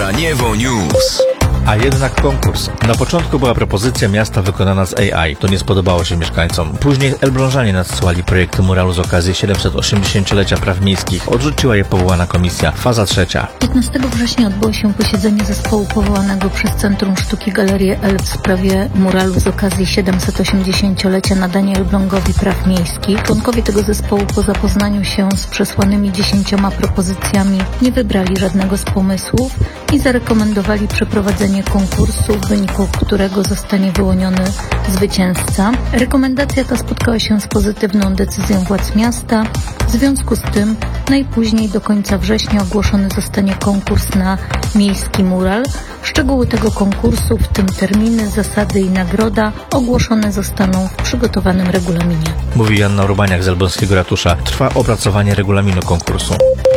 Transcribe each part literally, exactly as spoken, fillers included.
Braniewo News. A jednak konkurs. Na początku była propozycja miasta wykonana z A I. To nie spodobało się mieszkańcom. Później elblążanie nadsyłali projekty muralu z okazji siedemset osiemdziesięciolecia praw miejskich. Odrzuciła je powołana komisja. Faza trzecia. piętnastego września odbyło się posiedzenie zespołu powołanego przez Centrum Sztuki Galerię Elb w sprawie muralu z okazji siedemset osiemdziesięciolecia nadania Elblągowi praw miejskich. Członkowie tego zespołu po zapoznaniu się z przesłanymi dziesięcioma propozycjami nie wybrali żadnego z pomysłów i zarekomendowali przeprowadzenie konkursu, w wyniku którego zostanie wyłoniony zwycięzca. Rekomendacja ta spotkała się z pozytywną decyzją władz miasta. W związku z tym najpóźniej do końca września ogłoszony zostanie konkurs na miejski mural. Szczegóły tego konkursu, w tym terminy, zasady i nagroda, ogłoszone zostaną w przygotowanym regulaminie. Mówi Joanna Urbaniak z elbląskiego ratusza. Trwa opracowanie regulaminu konkursu.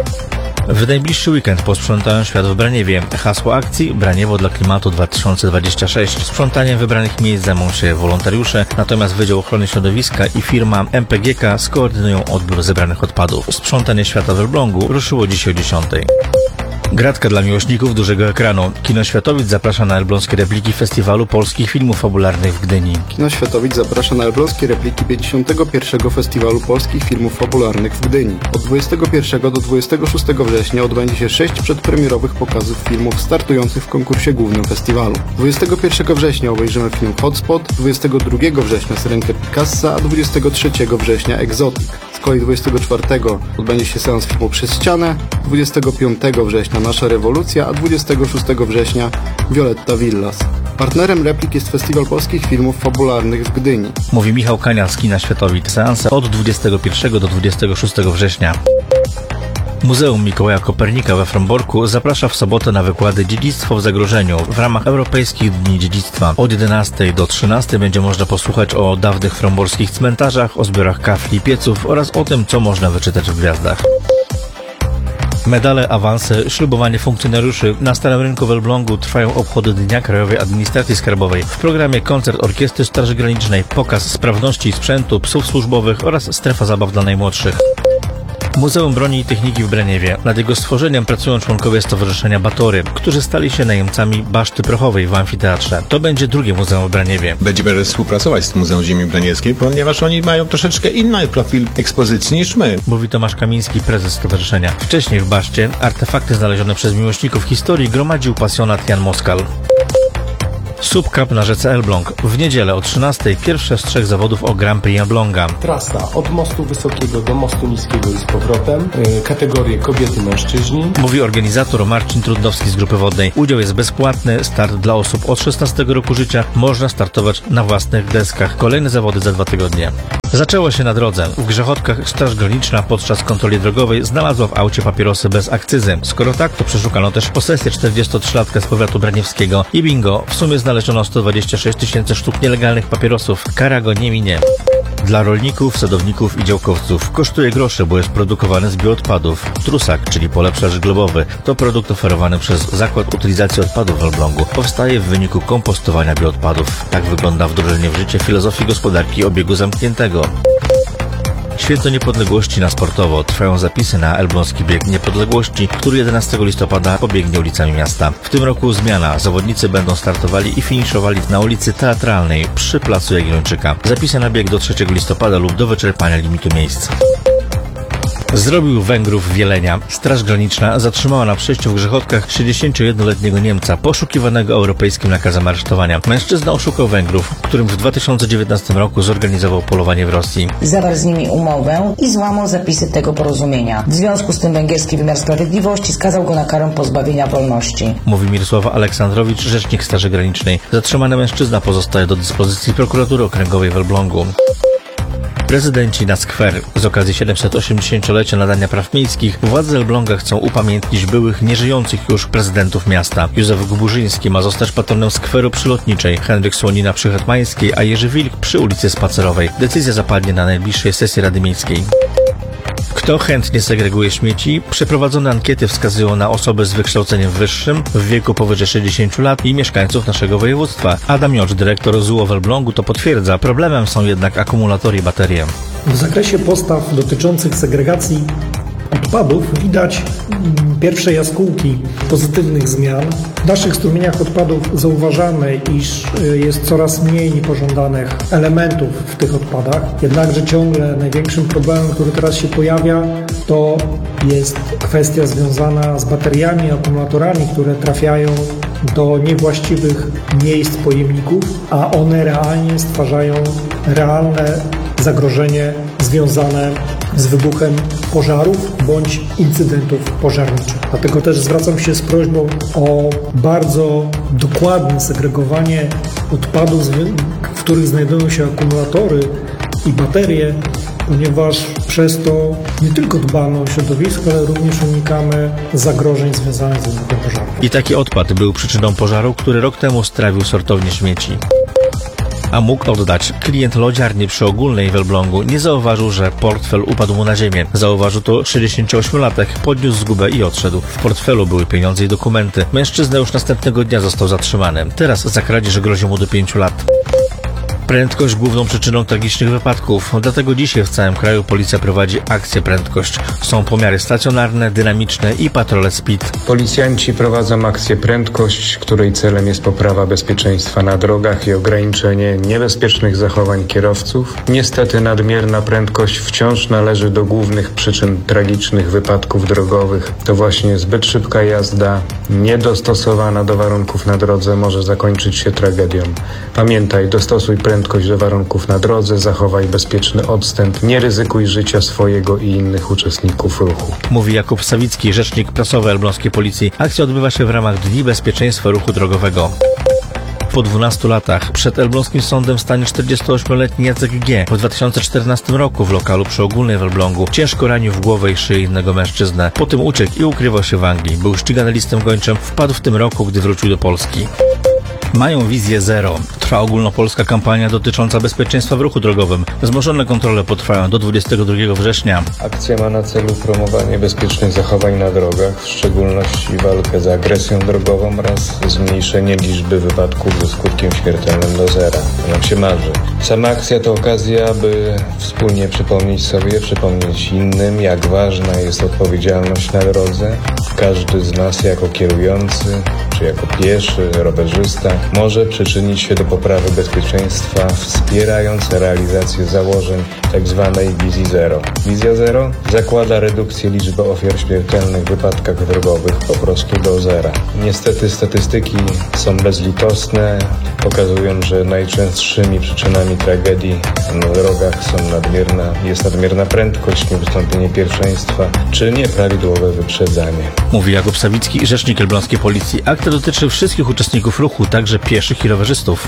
W najbliższy weekend posprzątają świat w Braniewie. Hasło akcji Braniewo dla klimatu dwa tysiące dwudziesty szósty. Sprzątaniem wybranych miejsc zajmą się wolontariusze, natomiast Wydział Ochrony Środowiska i firma M P G K skoordynują odbiór zebranych odpadów. Sprzątanie świata w Elblągu ruszyło dzisiaj o dziesiątej. Gratka dla miłośników dużego ekranu. Kino Światowic zaprasza na elbląskie repliki Festiwalu Polskich Filmów Fabularnych w Gdyni. Kino Światowic zaprasza na elbląskie repliki pięćdziesiątego pierwszego Festiwalu Polskich Filmów Fabularnych w Gdyni. Od dwudziestego pierwszego do dwudziestego szóstego września odbędzie się sześć przedpremierowych pokazów filmów startujących w konkursie głównym festiwalu. dwudziestego pierwszego września obejrzymy film Hotspot, dwudziestego drugiego września Syrenkę Picassa, a dwudziestego trzeciego września Exotic. Z kolei dwudziestego czwartego odbędzie się seans filmu Przez ścianę, dwudziestego piątego września Nasza rewolucja, a dwudziestego szóstego września Violetta Villas. Partnerem replik jest Festiwal Polskich Filmów Fabularnych w Gdyni. Mówi Michał Kania z Kina Światowic. Seanse od dwudziestego pierwszego do dwudziestego szóstego września. Muzeum Mikołaja Kopernika we Fromborku zaprasza w sobotę na wykłady Dziedzictwo w zagrożeniu w ramach Europejskich Dni Dziedzictwa. Od jedenastej do trzynastej będzie można posłuchać o dawnych fromborskich cmentarzach, o zbiorach kafli i pieców oraz o tym, co można wyczytać w gwiazdach. Medale, awanse, ślubowanie funkcjonariuszy. Na Starym Rynku w Elblągu trwają obchody Dnia Krajowej Administracji Skarbowej. W programie koncert Orkiestry Straży Granicznej, pokaz sprawności sprzętu, psów służbowych oraz strefa zabaw dla najmłodszych. Muzeum Broni i Techniki w Braniewie. Nad jego stworzeniem pracują członkowie Stowarzyszenia Batory, którzy stali się najemcami Baszty Prochowej w amfiteatrze. To będzie drugie muzeum w Braniewie. Będziemy współpracować z Muzeum Ziemi Braniewskiej, ponieważ oni mają troszeczkę inny profil ekspozycji niż my. Mówi Tomasz Kamiński, prezes stowarzyszenia. Wcześniej w Baszcie artefakty znalezione przez miłośników historii gromadził pasjonat Jan Moskal. Subcup na rzece Elbląg. W niedzielę o trzynastej pierwsze z trzech zawodów o Grand Prix Elbląga. Trasa od mostu wysokiego do mostu niskiego i z powrotem. Yy, kategorie kobiety-mężczyźni. Mówi organizator Marcin Trudnowski z Grupy Wodnej. Udział jest bezpłatny. Start dla osób od szesnastego roku życia. Można startować na własnych deskach. Kolejne zawody za dwa tygodnie. Zaczęło się na drodze. W Grzechotkach Straż Graniczna podczas kontroli drogowej znalazła w aucie papierosy bez akcyzy. Skoro tak, to przeszukano też posesję czterdziestotrzylatkę z powiatu braniewskiego. I bingo, w sumie znaleziono sto dwadzieścia sześć tysięcy sztuk nielegalnych papierosów. Kara go nie minie. Dla rolników, sadowników i działkowców kosztuje grosze, bo jest produkowany z bioodpadów. Trusak, czyli polepszacz glebowy, to produkt oferowany przez Zakład Utylizacji Odpadów w Elblągu. Powstaje w wyniku kompostowania bioodpadów. Tak wygląda wdrożenie w życie filozofii gospodarki obiegu zamkniętego. Święto Niepodległości na sportowo. Trwają zapisy na Elbląski Bieg Niepodległości, który jedenastego listopada pobiegnie ulicami miasta. W tym roku zmiana. Zawodnicy będą startowali i finiszowali na ulicy Teatralnej przy placu Jagiellończyka. Zapisy na bieg do trzeciego listopada lub do wyczerpania limitu miejsc. Zrobił Węgrów Wielenia. Straż Graniczna zatrzymała na przejściu w Grzechotkach sześćdziesięciojednoletniego Niemca poszukiwanego europejskim nakazem aresztowania. Mężczyzna oszukał Węgrów, którym w dwa tysiące dziewiętnastym roku zorganizował polowanie w Rosji. Zawarł z nimi umowę i złamał zapisy tego porozumienia. W związku z tym węgierski wymiar sprawiedliwości skazał go na karę pozbawienia wolności. Mówi Mirosława Aleksandrowicz, rzecznik Straży Granicznej. Zatrzymany mężczyzna pozostaje do dyspozycji prokuratury okręgowej w Elblągu. Prezydenci na skwer. Z okazji siedemset osiemdziesięciolecia nadania praw miejskich władze Elbląga chcą upamiętnić byłych, nieżyjących już prezydentów miasta. Józef Guburzyński ma zostać patronem skweru Przylotniczej, Henryk Słonina przy Hetmańskiej, a Jerzy Wilk przy ulicy Spacerowej. Decyzja zapadnie na najbliższej sesji Rady Miejskiej. Kto chętnie segreguje śmieci? Przeprowadzone ankiety wskazują na osoby z wykształceniem wyższym, w wieku powyżej sześćdziesięciu lat i mieszkańców naszego województwa. Adam Jocz, dyrektor Z U O w Elblągu, to potwierdza. Problemem są jednak akumulatory i baterie. W zakresie postaw dotyczących segregacji odpadów widać pierwsze jaskółki pozytywnych zmian. W naszych strumieniach odpadów zauważamy, iż jest coraz mniej niepożądanych elementów w tych odpadach. Jednakże ciągle największym problemem, który teraz się pojawia, to jest kwestia związana z bateriami, akumulatorami, które trafiają do niewłaściwych miejsc pojemników, a one realnie stwarzają realne zagrożenie związane z wybuchem pożarów bądź incydentów pożarniczych. Dlatego też zwracam się z prośbą o bardzo dokładne segregowanie odpadów, w których znajdują się akumulatory i baterie, ponieważ przez to nie tylko dbamy o środowisko, ale również unikamy zagrożeń związanych z wybuchem pożaru. I taki odpad był przyczyną pożaru, który rok temu strawił sortownię śmieci. A mógł oddać. Klient lodziarni przy Ogólnej w Elblągu nie zauważył, że portfel upadł mu na ziemię. Zauważył to sześćdziesięcioośmiolatek, podniósł zgubę i odszedł. W portfelu były pieniądze i dokumenty. Mężczyzna już następnego dnia został zatrzymany. Teraz za kradzież grozi mu do pięciu lat. Prędkość główną przyczyną tragicznych wypadków. Dlatego dzisiaj w całym kraju policja prowadzi akcję Prędkość. Są pomiary stacjonarne, dynamiczne i patrole speed. Policjanci prowadzą akcję Prędkość, której celem jest poprawa bezpieczeństwa na drogach i ograniczenie niebezpiecznych zachowań kierowców. Niestety nadmierna prędkość wciąż należy do głównych przyczyn tragicznych wypadków drogowych. To właśnie zbyt szybka jazda, niedostosowana do warunków na drodze może zakończyć się tragedią. Pamiętaj, dostosuj prędkość prędkość do warunków na drodze, zachowaj bezpieczny odstęp, nie ryzykuj życia swojego i innych uczestników ruchu. Mówi Jakub Sawicki, rzecznik prasowy elbląskiej policji. Akcja odbywa się w ramach Dni Bezpieczeństwa Ruchu Drogowego. Po dwunastu latach przed elbląskim sądem stanie czterdziestoośmioletni Jacek G. W dwa tysiące czternastym roku w lokalu przy Ogólnej w Elblągu ciężko ranił w głowę i szyję innego mężczyznę. Potem uciekł i ukrywał się w Anglii. Był ścigany listem gończym, wpadł w tym roku, gdy wrócił do Polski. Mają wizję zero. Trwa ogólnopolska kampania dotycząca bezpieczeństwa w ruchu drogowym. Wzmożone kontrole potrwają do dwudziestego drugiego września. Akcja ma na celu promowanie bezpiecznych zachowań na drogach, w szczególności walkę z agresją drogową oraz zmniejszenie liczby wypadków ze skutkiem śmiertelnym do zera. To nam się marzy. Sama akcja to okazja, by wspólnie przypomnieć sobie, przypomnieć innym, jak ważna jest odpowiedzialność na drodze. Każdy z nas jako kierujący, czy jako pieszy, rowerzysta, może przyczynić się do poprawy bezpieczeństwa, wspierając realizację założeń tzw. wizji zero. Wizja zero zakłada redukcję liczby ofiar śmiertelnych w wypadkach drogowych po prostu do zera. Niestety statystyki są bezlitosne, pokazują, że najczęstszymi przyczynami tragedii na drogach są nadmierna, jest nadmierna prędkość, niewystąpienie pierwszeństwa czy nieprawidłowe wyprzedzanie. Mówi Jakub Sawicki, rzecznik elbląskiej policji. Akcja dotyczy wszystkich uczestników ruchu, także pieszych i rowerzystów.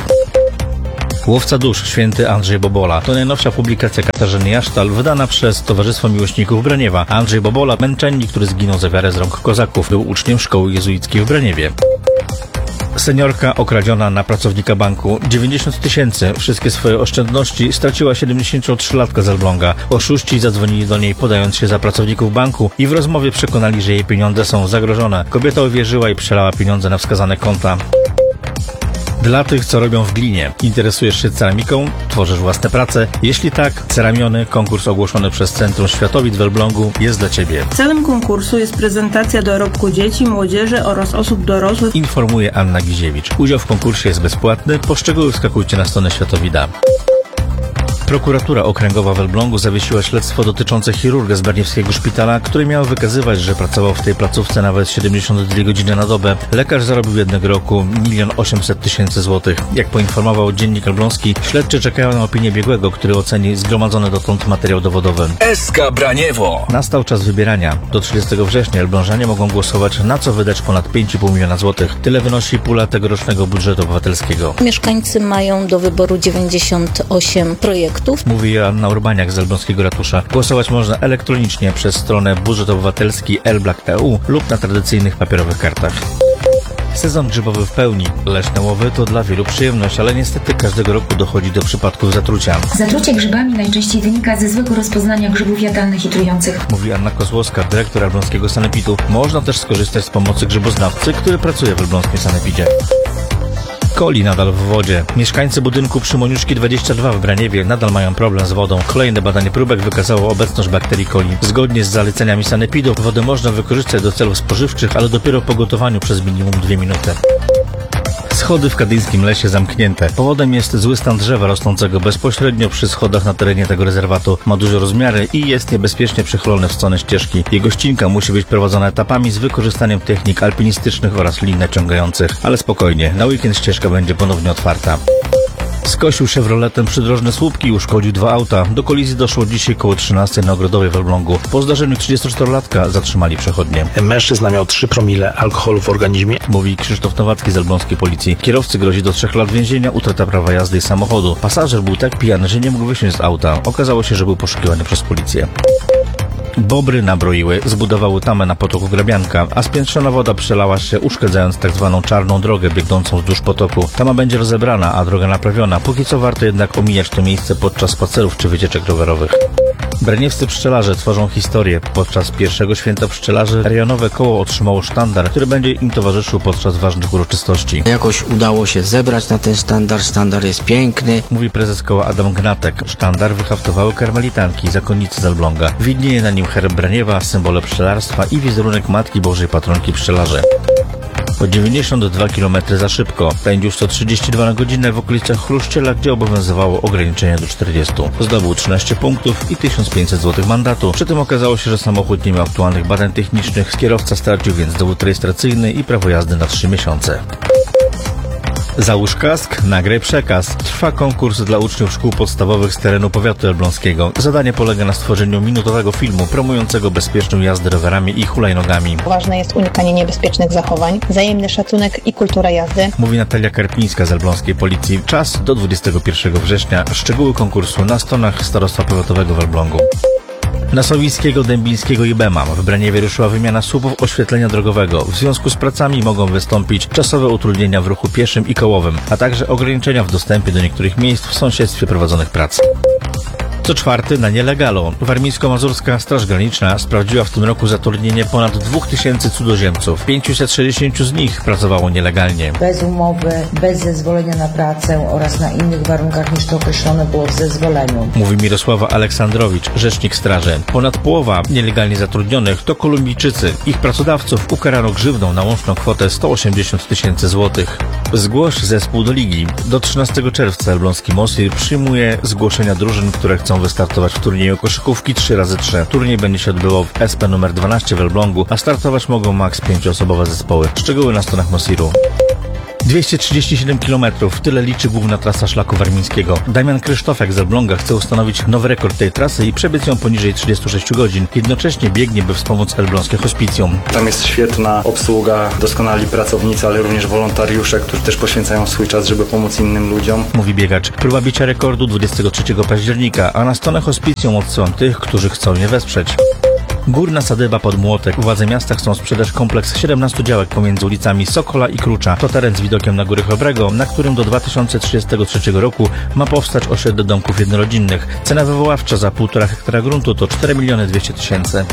Łowca dusz, święty Andrzej Bobola. To najnowsza publikacja Katarzyny Jasztal, wydana przez Towarzystwo Miłośników Braniewa. Andrzej Bobola, męczennik, który zginął za wiarę z rąk kozaków, był uczniem szkoły jezuickiej w Braniewie. Seniorka okradziona na pracownika banku. dziewięćdziesiąt tysięcy. Wszystkie swoje oszczędności straciła siedemdziesięciotrzylatka z Elbląga. Oszuści zadzwonili do niej, podając się za pracowników banku i w rozmowie przekonali, że jej pieniądze są zagrożone. Kobieta uwierzyła i przelała pieniądze na wskazane konta. Dla tych, co robią w glinie. Interesujesz się ceramiką? Tworzysz własne prace? Jeśli tak, Ceramiony, konkurs ogłoszony przez Centrum Światowid w Elblągu, jest dla Ciebie. Celem konkursu jest prezentacja dorobku dzieci, młodzieży oraz osób dorosłych. Informuje Anna Giziewicz. Udział w konkursie jest bezpłatny. Po szczegóły wskakujcie na stronę Światowida. Prokuratura Okręgowa w Elblągu zawiesiła śledztwo dotyczące chirurga z Barniewskiego Szpitala, który miał wykazywać, że pracował w tej placówce nawet siedemdziesiąt dwie godziny na dobę. Lekarz zarobił jednego roku milion osiemset tysięcy złotych. Jak poinformował Dziennik Elbląski, śledczy czekają na opinię biegłego, który oceni zgromadzony dotąd materiał dowodowy. S K Braniewo. Nastał czas wybierania. Do trzydziestego września elblążanie mogą głosować, na co wydać ponad pięć i pół miliona złotych. Tyle wynosi pula tegorocznego budżetu obywatelskiego. Mieszkańcy mają do wyboru dziewięćdziesiąt osiem projektów. Mówi Joanna Urbaniak z elbląskiego ratusza. Głosować można elektronicznie przez stronę budżet obywatelski elblak kropka e u lub na tradycyjnych papierowych kartach. Sezon grzybowy w pełni. Leśne łowy to dla wielu przyjemność, ale niestety każdego roku dochodzi do przypadków zatrucia. Zatrucie grzybami najczęściej wynika ze złego rozpoznania grzybów jadalnych i trujących. Mówi Anna Kozłowska, dyrektor elbląskiego sanepidu. Można też skorzystać z pomocy grzyboznawcy, który pracuje w elbląskim sanepidzie. Coli nadal w wodzie. Mieszkańcy budynku przy Moniuszki dwadzieścia dwa w Braniewie nadal mają problem z wodą. Kolejne badanie próbek wykazało obecność bakterii coli. Zgodnie z zaleceniami sanepidu wodę można wykorzystać do celów spożywczych, ale dopiero po gotowaniu przez minimum dwie minuty. Schody w kadyńskim lesie zamknięte. Powodem jest zły stan drzewa rosnącego bezpośrednio przy schodach na terenie tego rezerwatu. Ma duże rozmiary i jest niebezpiecznie przychylony w stronę ścieżki. Jego ścinka musi być prowadzona etapami z wykorzystaniem technik alpinistycznych oraz lin naciągających. Ale spokojnie, na weekend ścieżka będzie ponownie otwarta. Skosił Chevroletem przydrożne słupki i uszkodził dwa auta. Do kolizji doszło dzisiaj koło trzynastej na Ogrodowej w Elblągu. Po zdarzeniu trzydziestoczterolatka zatrzymali przechodnie. Mężczyzna miał trzy promile alkoholu w organizmie. Mówi Krzysztof Nowacki z elbląskiej policji. Kierowcy grozi do trzech lat więzienia, utrata prawa jazdy i samochodu. Pasażer był tak pijany, że nie mógł wysiąść z auta. Okazało się, że był poszukiwany przez policję. Bobry nabroiły, zbudowały tamę na potoku Grabianka, a spiętrzona woda przelała się, uszkadzając tak zwaną czarną drogę biegnącą wzdłuż potoku. Tama będzie rozebrana, a droga naprawiona. Póki co warto jednak omijać to miejsce podczas spacerów czy wycieczek rowerowych. Braniewscy pszczelarze tworzą historię. Podczas pierwszego święta pszczelarzy rejonowe koło otrzymało sztandar, który będzie im towarzyszył podczas ważnych uroczystości. Jakoś udało się zebrać na ten sztandar. Sztandar jest piękny. Mówi prezes koła Adam Gnatek. Sztandar wyhaftowały karmelitanki i zakonnicy z Elbląga. Widnieje na nim herb Braniewa, symbole pszczelarstwa i wizerunek Matki Bożej Patronki Pszczelarzy. O dziewięćdziesiąt dwa kilometry za szybko. Pędził sto trzydzieści dwa na godzinę w okolicach Chruściela, gdzie obowiązywało ograniczenie do czterdziestu. Zdobył trzynaście punktów i tysiąc pięćset złotych mandatu. Przy tym okazało się, że samochód nie miał aktualnych badań technicznych. Kierowca stracił więc dowód rejestracyjny i prawo jazdy na trzy miesiące. Załóż kask, nagraj przekaz. Trwa konkurs dla uczniów szkół podstawowych z terenu powiatu elbląskiego. Zadanie polega na stworzeniu minutowego filmu promującego bezpieczną jazdę rowerami i hulajnogami. Ważne jest unikanie niebezpiecznych zachowań, wzajemny szacunek i kultura jazdy. Mówi Natalia Karpińska z elbląskiej policji. Czas do dwudziestego pierwszego września. Szczegóły konkursu na stronach Starostwa Powiatowego w Elblągu. Na Sowińskiego, Dębińskiego i Bemam w Braniewie ruszyła wymiana słupów oświetlenia drogowego. W związku z pracami mogą wystąpić czasowe utrudnienia w ruchu pieszym i kołowym, a także ograniczenia w dostępie do niektórych miejsc w sąsiedztwie prowadzonych prac. Co czwarty na nielegalu. Warmińsko-Mazurska Straż Graniczna sprawdziła w tym roku zatrudnienie ponad dwóch tysięcy cudzoziemców. pięćset sześćdziesiąt z nich pracowało nielegalnie. Bez umowy, bez zezwolenia na pracę oraz na innych warunkach niż to określone było w zezwoleniu. Mówi Mirosława Aleksandrowicz, rzecznik straży. Ponad połowa nielegalnie zatrudnionych to Kolumbijczycy. Ich pracodawców ukarano grzywną na łączną kwotę sto osiemdziesiąt tysięcy złotych. Zgłoś zespół do ligi. Do trzynastego czerwca elbląski Mosir przyjmuje zgłoszenia drużyn, które chcą wystartować w turnieju koszykówki trzy razy trzy. Turniej będzie się odbywał w S P numer dwanaście w Elblągu, a startować mogą maks pięcioosobowe zespoły. Szczegóły na stronach Mosiru. dwieście trzydzieści siedem kilometrów. Tyle liczy główna trasa szlaku warmińskiego. Damian Krysztofek z Elbląga chce ustanowić nowy rekord tej trasy i przebiec ją poniżej trzydziestu sześciu godzin. Jednocześnie biegnie, by wspomóc elbląskie hospicjum. Tam jest świetna obsługa, doskonali pracownicy, ale również wolontariusze, którzy też poświęcają swój czas, żeby pomóc innym ludziom. Mówi biegacz. Próba bicia rekordu dwudziestego trzeciego października, a na stronę hospicjum odsyłam tych, którzy chcą je wesprzeć. Górna Sadyba pod Młotek. Władze miasta chcą sprzedać kompleks siedemnastu działek pomiędzy ulicami Sokola i Krucza. To teren z widokiem na Góry Chrobrego, na którym do dwa tysiące trzydziestego trzeciego roku ma powstać osiedle domków jednorodzinnych. Cena wywoławcza za półtora hektara gruntu to cztery miliony dwieście tysięcy.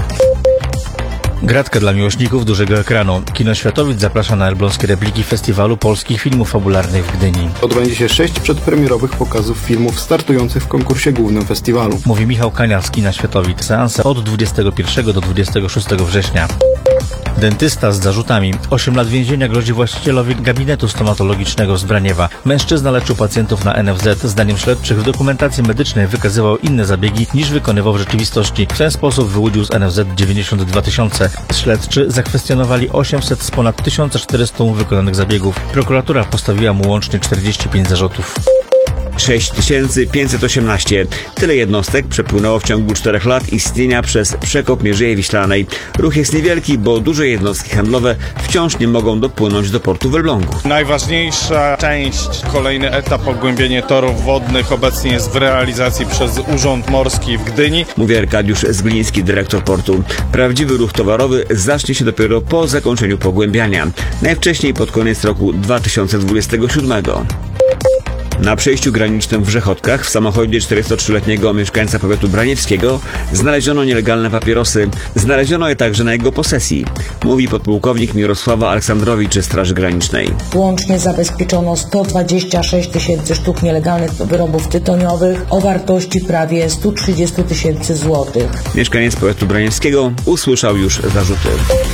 Gratka dla miłośników dużego ekranu. Kino Światowic zaprasza na elbląskie repliki Festiwalu Polskich Filmów Fabularnych w Gdyni. Odbędzie się sześć przedpremierowych pokazów filmów startujących w konkursie głównym festiwalu. Mówi Michał Kaniar z Kina Światowic. Seanse od dwudziestego pierwszego do dwudziestego szóstego września. Dentysta z zarzutami. osiem lat więzienia grozi właścicielowi gabinetu stomatologicznego z Braniewa. Mężczyzna leczył pacjentów na N F Z. Zdaniem śledczych w dokumentacji medycznej wykazywał inne zabiegi niż wykonywał w rzeczywistości. W ten sposób wyłudził z N F Z dziewięćdziesiąt dwa tysiące. Śledczy zakwestionowali osiemset z ponad tysiąc czterystu wykonanych zabiegów. Prokuratura postawiła mu łącznie czterdzieści pięć zarzutów. sześć tysięcy pięćset osiemnaście. Tyle jednostek przepłynęło w ciągu czterech lat istnienia przez przekop Mierzei Wiślanej. Ruch jest niewielki, bo duże jednostki handlowe wciąż nie mogą dopłynąć do portu w Elblągu. Najważniejsza część, kolejny etap, pogłębienie torów wodnych, obecnie jest w realizacji przez Urząd Morski w Gdyni. Mówi Arkadiusz Zgliński, dyrektor portu. Prawdziwy ruch towarowy zacznie się dopiero po zakończeniu pogłębiania. Najwcześniej pod koniec roku dwa tysiące dwudziestego siódmego. Na przejściu granicznym w Grzechotkach w samochodzie czterdziestotrzyletniego mieszkańca powiatu braniewskiego znaleziono nielegalne papierosy. Znaleziono je także na jego posesji, mówi podpułkownik Mirosława Aleksandrowicz ze Straży Granicznej. Łącznie zabezpieczono sto dwadzieścia sześć tysięcy sztuk nielegalnych wyrobów tytoniowych o wartości prawie sto trzydzieści tysięcy złotych. Mieszkaniec powiatu braniewskiego usłyszał już zarzuty.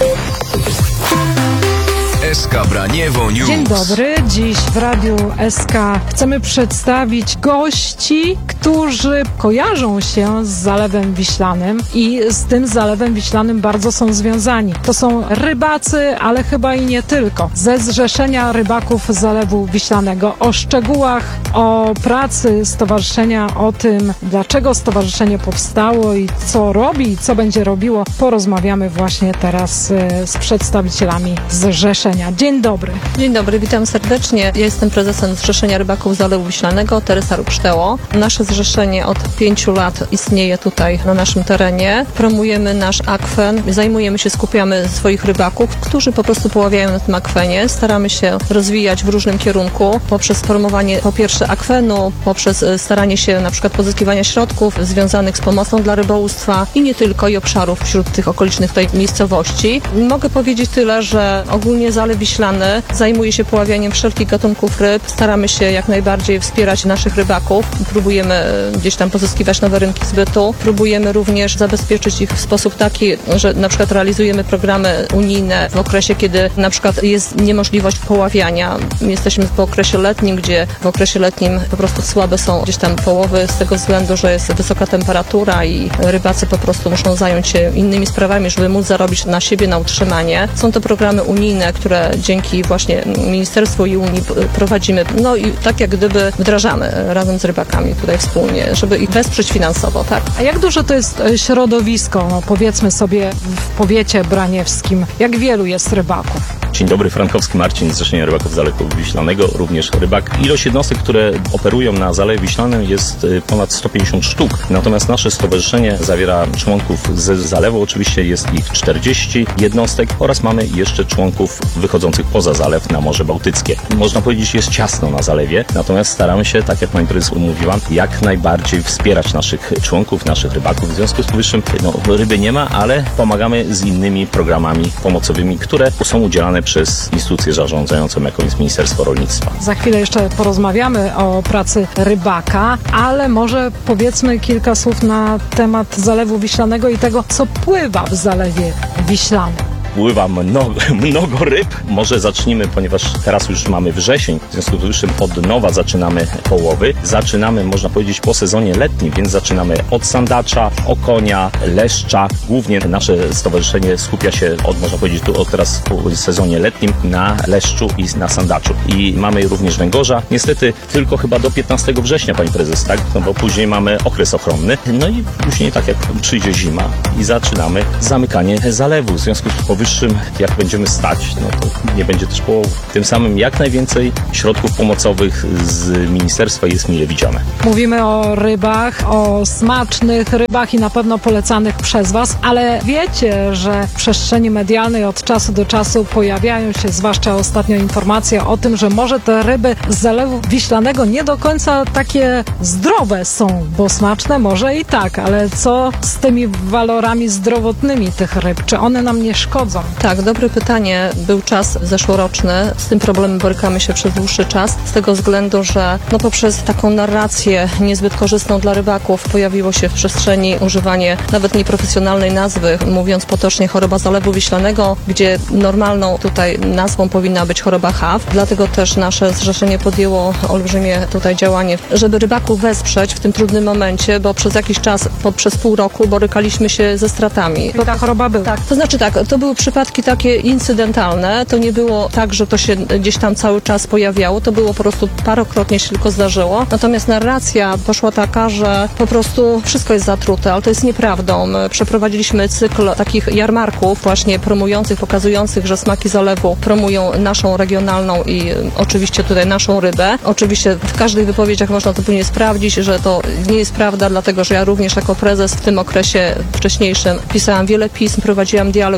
S K Braniewo News. Dzień dobry. Dziś w Radiu S K chcemy przedstawić gości, którzy kojarzą się z Zalewem Wiślanym i z tym Zalewem Wiślanym bardzo są związani. To są rybacy, ale chyba i nie tylko. Ze Zrzeszenia Rybaków Zalewu Wiślanego. O szczegółach, o pracy stowarzyszenia, o tym, dlaczego stowarzyszenie powstało i co robi i co będzie robiło, porozmawiamy właśnie teraz z przedstawicielami Zrzeszenia. Dzień dobry. Dzień dobry, witam serdecznie. Ja jestem prezesem Zrzeszenia Rybaków Zalewu Wiślanego, Teresa Rupszteło. Nasze zrzeszenie od pięciu lat istnieje tutaj na naszym terenie. Promujemy nasz akwen, zajmujemy się, skupiamy swoich rybaków, którzy po prostu poławiają na tym akwenie. Staramy się rozwijać w różnym kierunku poprzez formowanie po pierwsze akwenu, poprzez staranie się na przykład pozyskiwania środków związanych z pomocą dla rybołówstwa i nie tylko, i obszarów wśród tych okolicznych tutaj miejscowości. Mogę powiedzieć tyle, że ogólnie Zalew Wiślany zajmuje się poławianiem wszelkich gatunków ryb. Staramy się jak najbardziej wspierać naszych rybaków. Próbujemy gdzieś tam pozyskiwać nowe rynki zbytu. Próbujemy również zabezpieczyć ich w sposób taki, że na przykład realizujemy programy unijne w okresie, kiedy na przykład jest niemożliwość poławiania. Jesteśmy w okresie letnim, gdzie w okresie letnim po prostu słabe są gdzieś tam połowy z tego względu, że jest wysoka temperatura i rybacy po prostu muszą zająć się innymi sprawami, żeby móc zarobić na siebie, na utrzymanie. Są to programy unijne, które dzięki właśnie Ministerstwu i Unii prowadzimy, no i tak jak gdyby wdrażamy razem z rybakami tutaj wspólnie, żeby ich wesprzeć finansowo, tak. A jak duże to jest środowisko, no powiedzmy sobie w powiecie braniewskim, jak wielu jest rybaków? Dzień dobry, Frankowski Marcin, Zrzeszenie Rybaków Zalewu Wiślanego, również rybak. Ilość jednostek, które operują na Zalewie Wiślanym jest ponad sto pięćdziesiąt sztuk. Natomiast nasze stowarzyszenie zawiera członków ze zalewu, oczywiście jest ich czterdzieści jednostek oraz mamy jeszcze członków wychodzących poza zalew na Morze Bałtyckie. Można powiedzieć, jest ciasno na zalewie, natomiast staramy się, tak jak pani prezes mówiła, jak najbardziej wspierać naszych członków, naszych rybaków. W związku z powyższym no, ryby nie ma, ale pomagamy z innymi programami pomocowymi, które są udzielane przez instytucję zarządzającą, jaką jest Ministerstwo Rolnictwa. Za chwilę jeszcze porozmawiamy o pracy rybaka, ale może powiedzmy kilka słów na temat Zalewu Wiślanego i tego, co pływa w Zalewie Wiślanym. Pływa mnogo, mnogo ryb. Może zacznijmy, ponieważ teraz już mamy wrzesień, w związku z tym od nowa zaczynamy połowy. Zaczynamy, można powiedzieć, po sezonie letnim, więc zaczynamy od sandacza, okonia, leszcza. Głównie nasze stowarzyszenie skupia się, od, można powiedzieć, tu od teraz w sezonie letnim na leszczu i na sandaczu. I mamy również węgorza. Niestety tylko chyba do piętnastego września, pani prezes, tak? No bo później mamy okres ochronny. No i później tak jak przyjdzie zima i zaczynamy zamykanie zalewu. W związku z powyższym, jak będziemy stać, no to nie będzie też połowy. Tym samym jak najwięcej środków pomocowych z ministerstwa jest mile widziane. Mówimy o rybach, o smacznych rybach i na pewno polecanych przez Was, ale wiecie, że w przestrzeni medialnej od czasu do czasu pojawiają się, zwłaszcza ostatnio, informacje o tym, że może te ryby z Zalewu Wiślanego nie do końca takie zdrowe są, bo smaczne może i tak, ale co z tymi walorami zdrowotnymi tych ryb? Czy one nam nie szkodzą? Tak, dobre pytanie. Był czas zeszłoroczny. Z tym problemem borykamy się przez dłuższy czas. Z tego względu, że no poprzez taką narrację niezbyt korzystną dla rybaków pojawiło się w przestrzeni używanie nawet nieprofesjonalnej nazwy, mówiąc potocznie choroba Zalewu Wiślanego, gdzie normalną tutaj nazwą powinna być choroba H A W. Dlatego też nasze zrzeszenie podjęło olbrzymie tutaj działanie, żeby rybaków wesprzeć w tym trudnym momencie, bo przez jakiś czas, po, przez pół roku borykaliśmy się ze stratami. Bo ta choroba była. Tak, to znaczy tak, to były przypadki takie incydentalne. To nie było tak, że to się gdzieś tam cały czas pojawiało. To było po prostu parokrotnie się tylko zdarzyło. Natomiast narracja poszła taka, że po prostu wszystko jest zatrute, ale to jest nieprawdą. My przeprowadziliśmy cykl takich jarmarków właśnie promujących, pokazujących, że smaki zalewu promują naszą regionalną i oczywiście tutaj naszą rybę. Oczywiście w każdych wypowiedziach można to później sprawdzić, że to nie jest prawda, dlatego że ja również jako prezes w tym okresie wcześniejszym pisałam wiele pism, prowadziłam dialog z Ministerstwem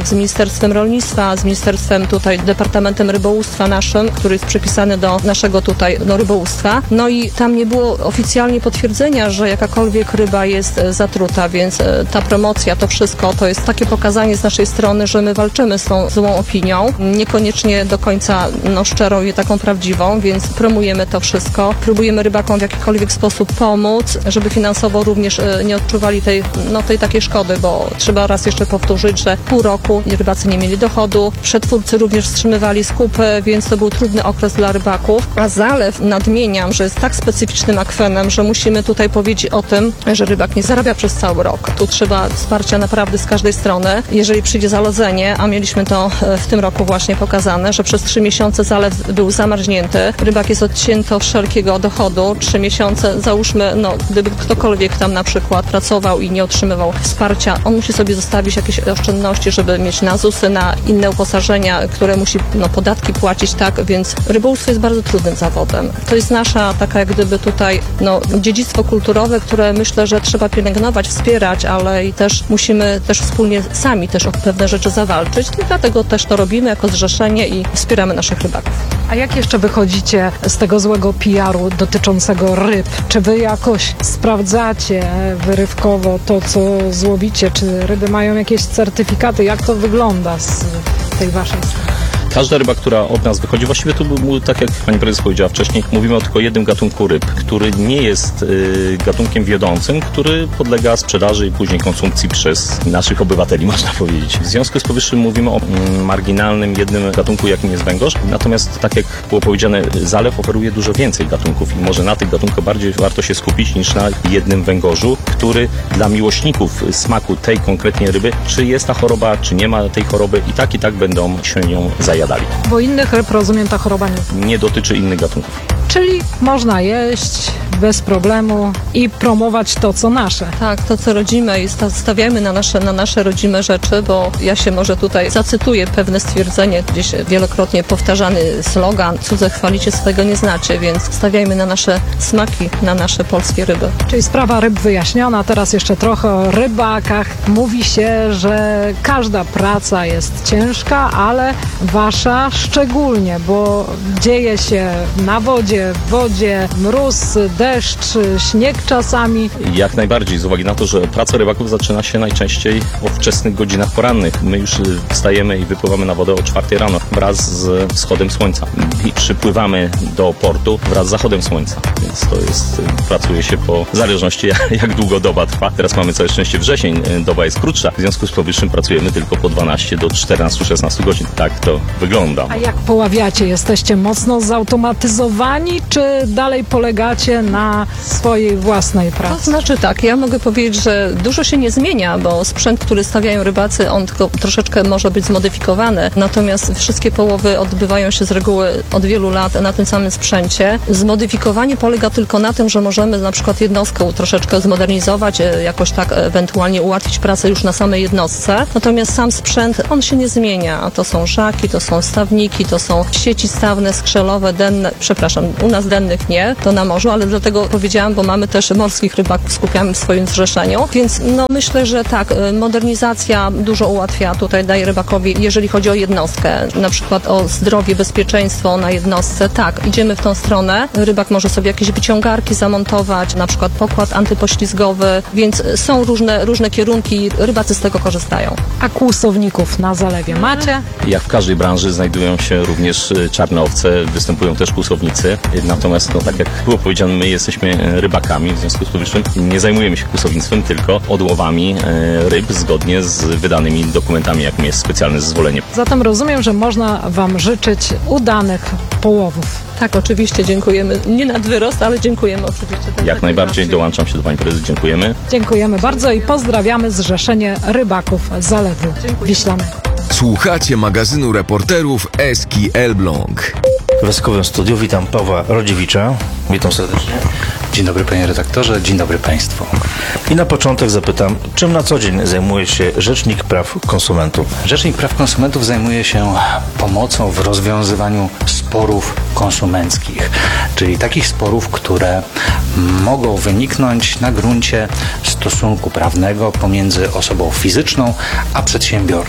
Ministerstwem Rolnictwa, z Ministerstwem tutaj, Departamentem Rybołówstwa naszym, który jest przypisany do naszego tutaj no, rybołówstwa. No i tam nie było oficjalnie potwierdzenia, że jakakolwiek ryba jest zatruta, więc ta promocja, to wszystko, to jest takie pokazanie z naszej strony, że my walczymy z tą złą opinią, niekoniecznie do końca no, szczerą i taką prawdziwą, więc promujemy to wszystko. Próbujemy rybakom w jakikolwiek sposób pomóc, żeby finansowo również nie odczuwali tej, no, tej takiej szkody, bo trzeba raz jeszcze powtórzyć, że pół roku rybacy nie mieli dochodu, przetwórcy również wstrzymywali skupy, więc to był trudny okres dla rybaków, a zalew, nadmieniam, że jest tak specyficznym akwenem, że musimy tutaj powiedzieć o tym, że rybak nie zarabia przez cały rok. Tu trzeba wsparcia naprawdę z każdej strony. Jeżeli przyjdzie zalodzenie, a mieliśmy to w tym roku właśnie pokazane, że przez trzy miesiące zalew był zamarznięty, rybak jest odcięty od wszelkiego dochodu, trzy miesiące, załóżmy, no gdyby ktokolwiek tam na przykład pracował i nie otrzymywał wsparcia, on musi sobie zostawić jakieś oszczędności, żeby mieć na zusy, na inne uposażenia, które musi no, podatki płacić, tak, więc rybołówstwo jest bardzo trudnym zawodem. To jest nasza taka jak gdyby tutaj no, dziedzictwo kulturowe, które myślę, że trzeba pielęgnować, wspierać, ale i też musimy też wspólnie sami też o pewne rzeczy zawalczyć i dlatego też to robimy jako zrzeszenie i wspieramy naszych rybaków. A jak jeszcze wychodzicie z tego złego P R u dotyczącego ryb? Czy wy jakoś sprawdzacie wyrywkowo to, co złowicie? Czy ryby mają jakieś certyfikaty? Jak to wygląda z tej waszej strony? Każda ryba, która od nas wychodzi, właściwie tu, tak jak pani prezes powiedziała wcześniej, mówimy o tylko jednym gatunku ryb, który nie jest y, gatunkiem wiodącym, który podlega sprzedaży i później konsumpcji przez naszych obywateli, można powiedzieć. W związku z powyższym mówimy o mm, marginalnym jednym gatunku, jakim jest węgorz. Natomiast, tak jak było powiedziane, zalew oferuje dużo więcej gatunków i może na tych gatunkach bardziej warto się skupić niż na jednym węgorzu, który dla miłośników smaku tej konkretnie ryby, czy jest ta choroba, czy nie ma tej choroby, i tak i tak będą się nią zajadali. Bo innych ryb, rozumiem, ta choroba nie... Nie dotyczy innych gatunków. Czyli można jeść bez problemu i promować to, co nasze. Tak, to, co rodzime i stawiamy na nasze, na nasze rodzime rzeczy, bo ja się może tutaj zacytuję pewne stwierdzenie, gdzieś wielokrotnie powtarzany slogan, cudze chwalicie, swego nie znacie, więc stawiajmy na nasze smaki, na nasze polskie ryby. Czyli sprawa ryb wyjaśniona, teraz jeszcze trochę o rybakach. Mówi się, że każda praca jest ciężka, ale wasza szczególnie, bo dzieje się na wodzie, w wodzie, mróz, deszcz, śnieg czasami. Jak najbardziej, z uwagi na to, że praca rybaków zaczyna się najczęściej o wczesnych godzinach porannych. My już wstajemy i wypływamy na wodę o czwartej rano wraz z wschodem słońca i przypływamy do portu wraz z zachodem słońca. Więc to jest, pracuje się po zależności jak, jak długo doba trwa. Teraz mamy całe szczęście wrzesień, doba jest krótsza, w związku z powyższym pracujemy tylko po dwanaście do czternastu szesnastu godzin. Tak to wygląda. A jak poławiacie? Jesteście mocno zautomatyzowani, czy dalej polegacie na swojej własnej pracy? To znaczy tak, ja mogę powiedzieć, że dużo się nie zmienia, bo sprzęt, który stawiają rybacy, on tylko troszeczkę może być zmodyfikowany, natomiast wszystkie połowy odbywają się z reguły od wielu lat na tym samym sprzęcie. Zmodyfikowanie polega tylko na tym, że możemy na przykład jednostkę troszeczkę zmodernizować, jakoś tak ewentualnie ułatwić pracę już na samej jednostce, natomiast sam sprzęt, on się nie zmienia. To są żaki, to są stawniki, to są sieci stawne, skrzelowe, denne, przepraszam, u nas dennych nie, to na morzu, ale dlatego powiedziałam, bo mamy też morskich rybaków, skupiamy w swoim zrzeszeniu, więc no myślę, że tak, modernizacja dużo ułatwia tutaj, daje rybakowi, jeżeli chodzi o jednostkę, na przykład o zdrowie, bezpieczeństwo na jednostce, tak, idziemy w tą stronę, rybak może sobie jakieś wyciągarki zamontować, na przykład pokład antypoślizgowy, więc są różne, różne kierunki, rybacy z tego korzystają. A kłusowników na zalewie macie? Jak w każdej branży znajdują się również czarne owce, występują też kłusownicy, natomiast no, tak jak było powiedziane, my jesteśmy rybakami, w związku z powyższym nie zajmujemy się kłusownictwem, tylko odłowami ryb zgodnie z wydanymi dokumentami, jakim jest specjalne zezwolenie. Zatem rozumiem, że można wam życzyć udanych połowów. Tak, oczywiście dziękujemy. Nie nad wyrost, ale dziękujemy oczywiście. Tak, Jak tak najbardziej, dołączam się do pani prezes, dziękujemy. Dziękujemy bardzo i pozdrawiamy Zrzeszenie Rybaków Zalewu Wiślanego. Słuchacie magazynu reporterów Eski Elbląg. W Eskowym Studiu witam Pawła Rodziewicza. Witam serdecznie. Dzień dobry panie redaktorze, dzień dobry państwu. I na początek zapytam, czym na co dzień zajmuje się Rzecznik Praw Konsumentów? Rzecznik Praw Konsumentów zajmuje się pomocą w rozwiązywaniu sporów konsumenckich, czyli takich sporów, które mogą wyniknąć na gruncie stosunku prawnego pomiędzy osobą fizyczną a przedsiębiorcą.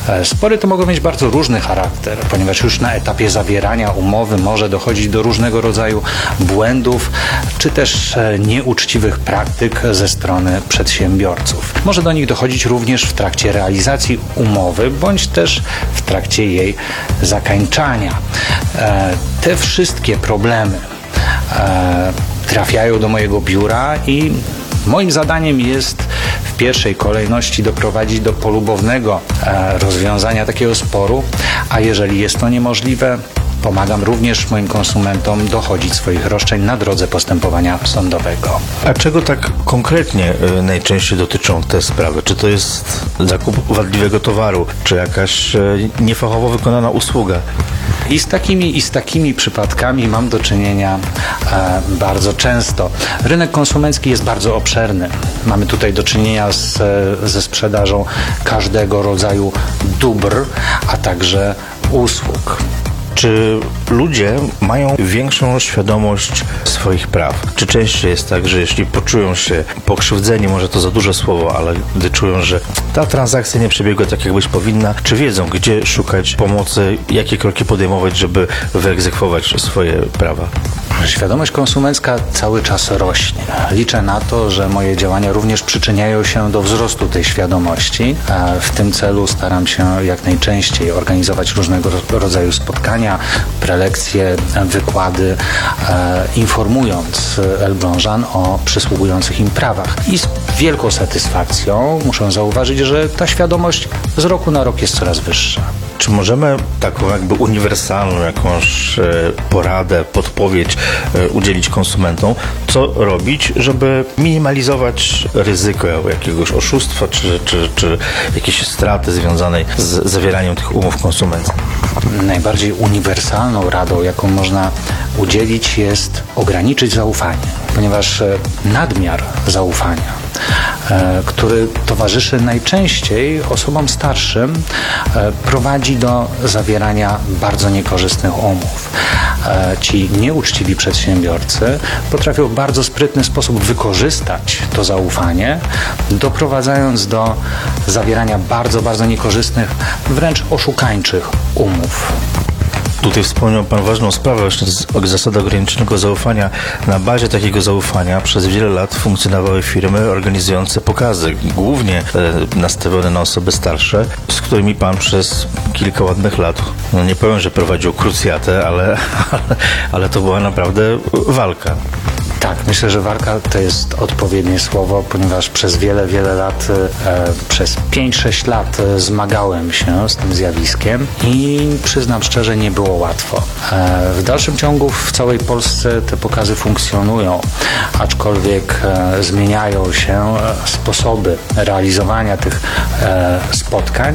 Spory to mogą mieć bardzo różny charakter, ponieważ już na etapie zawierania umowy może dochodzić do różnego rodzaju błędów, czy też nieuczciwych praktyk ze strony przedsiębiorców. Może do nich dochodzić również w trakcie realizacji umowy, bądź też w trakcie jej zakończania. Te wszystkie problemy trafiają do mojego biura i moim zadaniem jest w pierwszej kolejności doprowadzić do polubownego rozwiązania takiego sporu, a jeżeli jest to niemożliwe, pomagam również moim konsumentom dochodzić swoich roszczeń na drodze postępowania sądowego. A czego tak konkretnie y, najczęściej dotyczą te sprawy? Czy to jest zakup wadliwego towaru, czy jakaś y, niefachowo wykonana usługa? I z takimi, i z takimi przypadkami mam do czynienia e, bardzo często. Rynek konsumencki jest bardzo obszerny. Mamy tutaj do czynienia z, ze sprzedażą każdego rodzaju dóbr, a także usług. Czy ludzie mają większą świadomość swoich praw? Czy częściej jest tak, że jeśli poczują się pokrzywdzeni, może to za duże słowo, ale gdy czują, że ta transakcja nie przebiegła tak, jak być powinna, czy wiedzą, gdzie szukać pomocy, jakie kroki podejmować, żeby wyegzekwować swoje prawa? Świadomość konsumencka cały czas rośnie. Liczę na to, że moje działania również przyczyniają się do wzrostu tej świadomości. W tym celu staram się jak najczęściej organizować różnego rodzaju spotkania, prelekcje, wykłady, informując Elblążan o przysługujących im prawach. I z wielką satysfakcją muszę zauważyć, że ta świadomość z roku na rok jest coraz wyższa. Czy możemy taką jakby uniwersalną jakąś poradę, podpowiedź udzielić konsumentom, co robić, żeby minimalizować ryzyko jakiegoś oszustwa, czy, czy, czy jakiejś straty związanej z zawieraniem tych umów konsumenckich? Najbardziej uniwersalną radą, jaką można udzielić, jest ograniczyć zaufanie, ponieważ nadmiar zaufania, który towarzyszy najczęściej osobom starszym, prowadzi do zawierania bardzo niekorzystnych umów. Ci nieuczciwi przedsiębiorcy potrafią w bardzo sprytny sposób wykorzystać to zaufanie, doprowadzając do zawierania bardzo, bardzo niekorzystnych, wręcz oszukańczych umów. Tutaj wspomniał Pan ważną sprawę właśnie o zasadach ograniczonego zaufania. Na bazie takiego zaufania przez wiele lat funkcjonowały firmy organizujące pokazy, głównie e, nastawione na osoby starsze, z którymi Pan przez kilka ładnych lat, no nie powiem, że prowadził krucjatę, ale, ale, ale to była naprawdę walka. Tak, myślę, że walka to jest odpowiednie słowo, ponieważ przez wiele, wiele lat, e, przez pięć sześć lat zmagałem się z tym zjawiskiem i przyznam szczerze, nie było łatwo. E, w dalszym ciągu w całej Polsce te pokazy funkcjonują, aczkolwiek e, zmieniają się sposoby realizowania tych e, spotkań.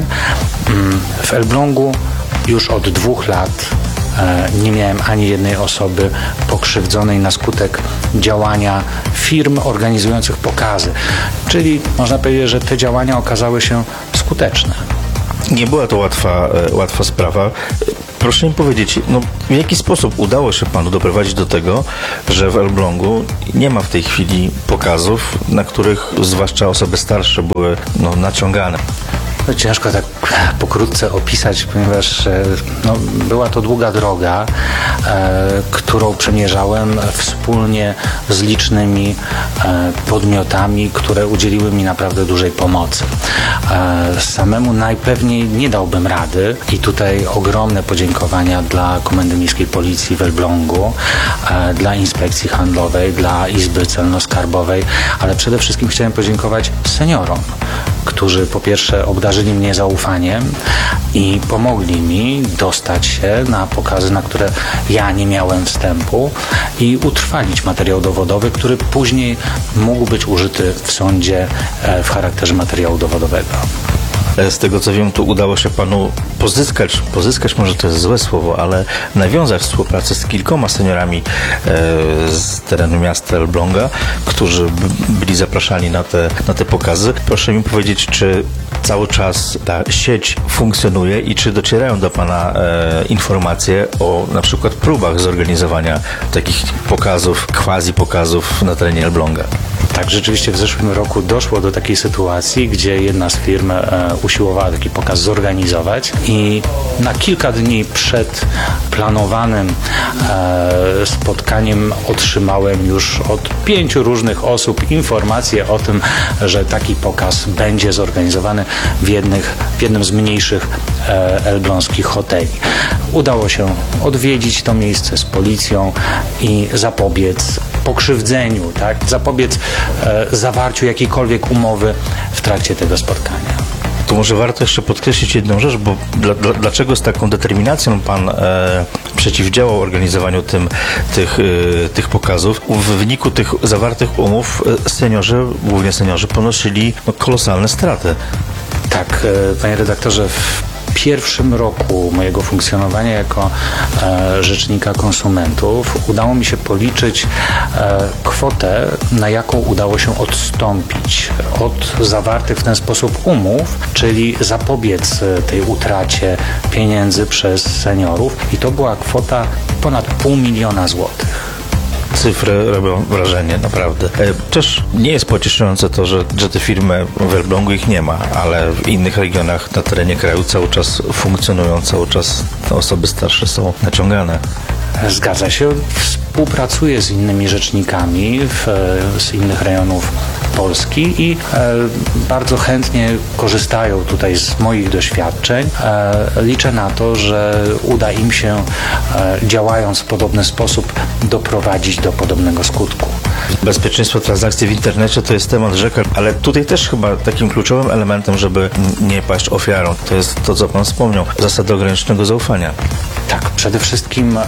W Elblągu już od dwóch lat nie miałem ani jednej osoby pokrzywdzonej na skutek działania firm organizujących pokazy. Czyli można powiedzieć, że te działania okazały się skuteczne. Nie była to łatwa, łatwa sprawa. Proszę mi powiedzieć, no, w jaki sposób udało się Panu doprowadzić do tego, że w Elblągu nie ma w tej chwili pokazów, na których zwłaszcza osoby starsze były no, naciągane? No, ciężko tak pokrótce opisać, ponieważ no, była to długa droga, e, którą przemierzałem wspólnie z licznymi e, podmiotami, które udzieliły mi naprawdę dużej pomocy. E, samemu najpewniej nie dałbym rady i tutaj ogromne podziękowania dla Komendy Miejskiej Policji w Elblągu, e, dla Inspekcji Handlowej, dla Izby Celno-Skarbowej, ale przede wszystkim chciałem podziękować seniorom, którzy po pierwsze obdarzyli mnie zaufaniem i pomogli mi dostać się na pokazy, na które ja nie miałem wstępu i utrwalić materiał dowodowy, który później mógł być użyty w sądzie w charakterze materiału dowodowego. Z tego co wiem, tu udało się Panu pozyskać, pozyskać może to jest złe słowo, ale nawiązać współpracę z kilkoma seniorami e, z terenu miasta Elbląga, którzy b- byli zapraszani na te, na te pokazy. Proszę mi powiedzieć, czy cały czas ta sieć funkcjonuje i czy docierają do Pana e, informacje o na przykład próbach zorganizowania takich pokazów, quasi pokazów na terenie Elbląga? Tak, rzeczywiście w zeszłym roku doszło do takiej sytuacji, gdzie jedna z firm e, usiłowała taki pokaz zorganizować i na kilka dni przed planowanym e, spotkaniem otrzymałem już od pięciu różnych osób informację o tym, że taki pokaz będzie zorganizowany w, jednych, w jednym z mniejszych e, elbląskich hoteli. Udało się odwiedzić to miejsce z policją i zapobiec pokrzywdzeniu, tak? Zapobiec e, zawarciu jakiejkolwiek umowy w trakcie tego spotkania. Tu może warto jeszcze podkreślić jedną rzecz, bo dla, dla, dlaczego z taką determinacją Pan e, przeciwdziałał organizowaniu tym, tych, e, tych pokazów? W wyniku tych zawartych umów seniorzy, głównie seniorzy, ponosili no, kolosalne straty. Tak, e, panie redaktorze, w pierwszym roku mojego funkcjonowania jako e, rzecznika konsumentów udało mi się policzyć e, kwotę, na jaką udało się odstąpić od zawartych w ten sposób umów, czyli zapobiec tej utracie pieniędzy przez seniorów i to była kwota ponad pół miliona złotych. Cyfry robią wrażenie, naprawdę. Też nie jest pocieszające to, że, że te firmy w Elblągu ich nie ma, ale w innych regionach na terenie kraju cały czas funkcjonują, cały czas te osoby starsze są naciągane. Zgadza się. Współpracuję z innymi rzecznikami w, z innych rejonów Polski i e, bardzo chętnie korzystają tutaj z moich doświadczeń. E, liczę na to, że uda im się, e, działając w podobny sposób, doprowadzić do podobnego skutku. Bezpieczeństwo transakcji w internecie to jest temat rzeka, ale tutaj też chyba takim kluczowym elementem, żeby nie paść ofiarą, to jest to, co Pan wspomniał, zasada ograniczzonego zaufania. Tak, przede wszystkim e,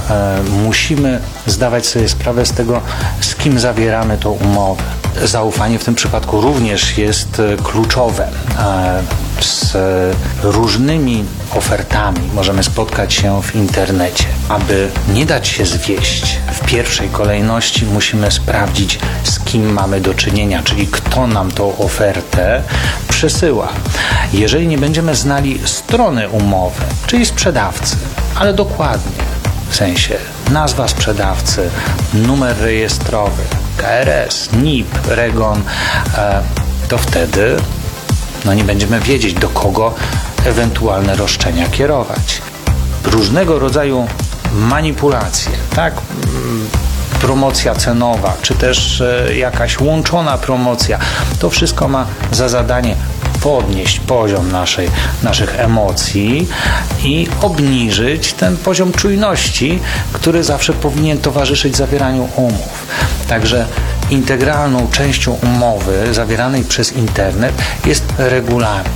musimy zdawać sobie sprawę z tego, z kim zawieramy tą umowę. Zaufanie w tym przypadku również jest e, kluczowe. E, z e, różnymi ofertami możemy spotkać się w internecie. Aby nie dać się zwieść, w pierwszej kolejności musimy sprawdzić, z kim mamy do czynienia, czyli kto nam tą ofertę przesyła. Jeżeli nie będziemy znali strony umowy, czyli sprzedawcy, ale dokładnie, w sensie nazwa sprzedawcy, numer rejestrowy, K R S, N I P, REGON, e, to wtedy no nie będziemy wiedzieć, do kogo ewentualne roszczenia kierować. Różnego rodzaju manipulacje, tak? Promocja cenowa, czy też e, jakaś łączona promocja, to wszystko ma za zadanie podnieść poziom naszej, naszych emocji i obniżyć ten poziom czujności, który zawsze powinien towarzyszyć zawieraniu umów. Także integralną częścią umowy zawieranej przez internet jest regulamin.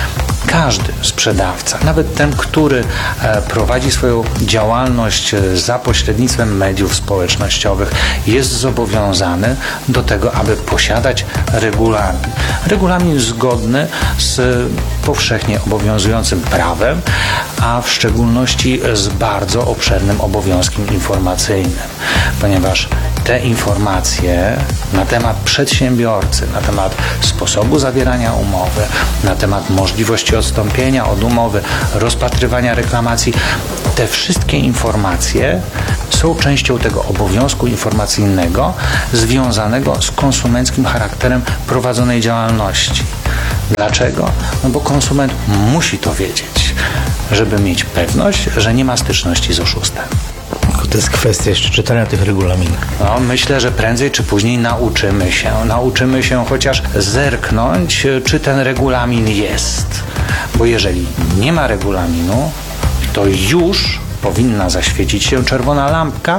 Każdy sprzedawca, nawet ten, który e, prowadzi swoją działalność za pośrednictwem mediów społecznościowych, jest zobowiązany do tego, aby posiadać regulamin. Regulamin zgodny z powszechnie obowiązującym prawem, a w szczególności z bardzo obszernym obowiązkiem informacyjnym, ponieważ te informacje na temat przedsiębiorcy, na temat sposobu zawierania umowy, na temat możliwości odstąpienia od umowy, rozpatrywania reklamacji, te wszystkie informacje są częścią tego obowiązku informacyjnego związanego z konsumenckim charakterem prowadzonej działalności. Dlaczego? No bo konsument musi to wiedzieć, żeby mieć pewność, że nie ma styczności z oszustem. To jest kwestia jeszcze czytania tych regulaminów. No, myślę, że prędzej czy później nauczymy się. Nauczymy się chociaż zerknąć, czy ten regulamin jest. Bo jeżeli nie ma regulaminu, to już powinna zaświecić się czerwona lampka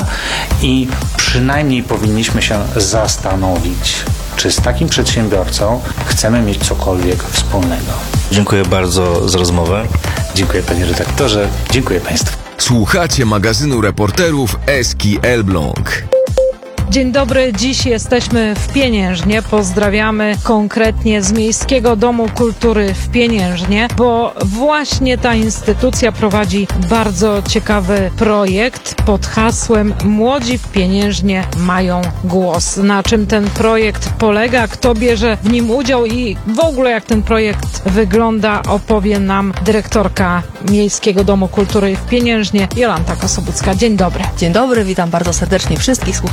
i przynajmniej powinniśmy się zastanowić, czy z takim przedsiębiorcą chcemy mieć cokolwiek wspólnego. Dziękuję bardzo za rozmowę. Dziękuję panie redaktorze, dziękuję państwu. Słuchacie magazynu reporterów Eski Elbląg. Dzień dobry, dziś jesteśmy w Pieniężnie. Pozdrawiamy konkretnie z Miejskiego Domu Kultury w Pieniężnie, bo właśnie ta instytucja prowadzi bardzo ciekawy projekt pod hasłem Młodzi w Pieniężnie mają głos. Na czym ten projekt polega, kto bierze w nim udział i w ogóle jak ten projekt wygląda, opowie nam dyrektorka Miejskiego Domu Kultury w Pieniężnie, Jolanta Kosobucka. Dzień dobry. Dzień dobry, witam bardzo serdecznie wszystkich słuchaczy Radia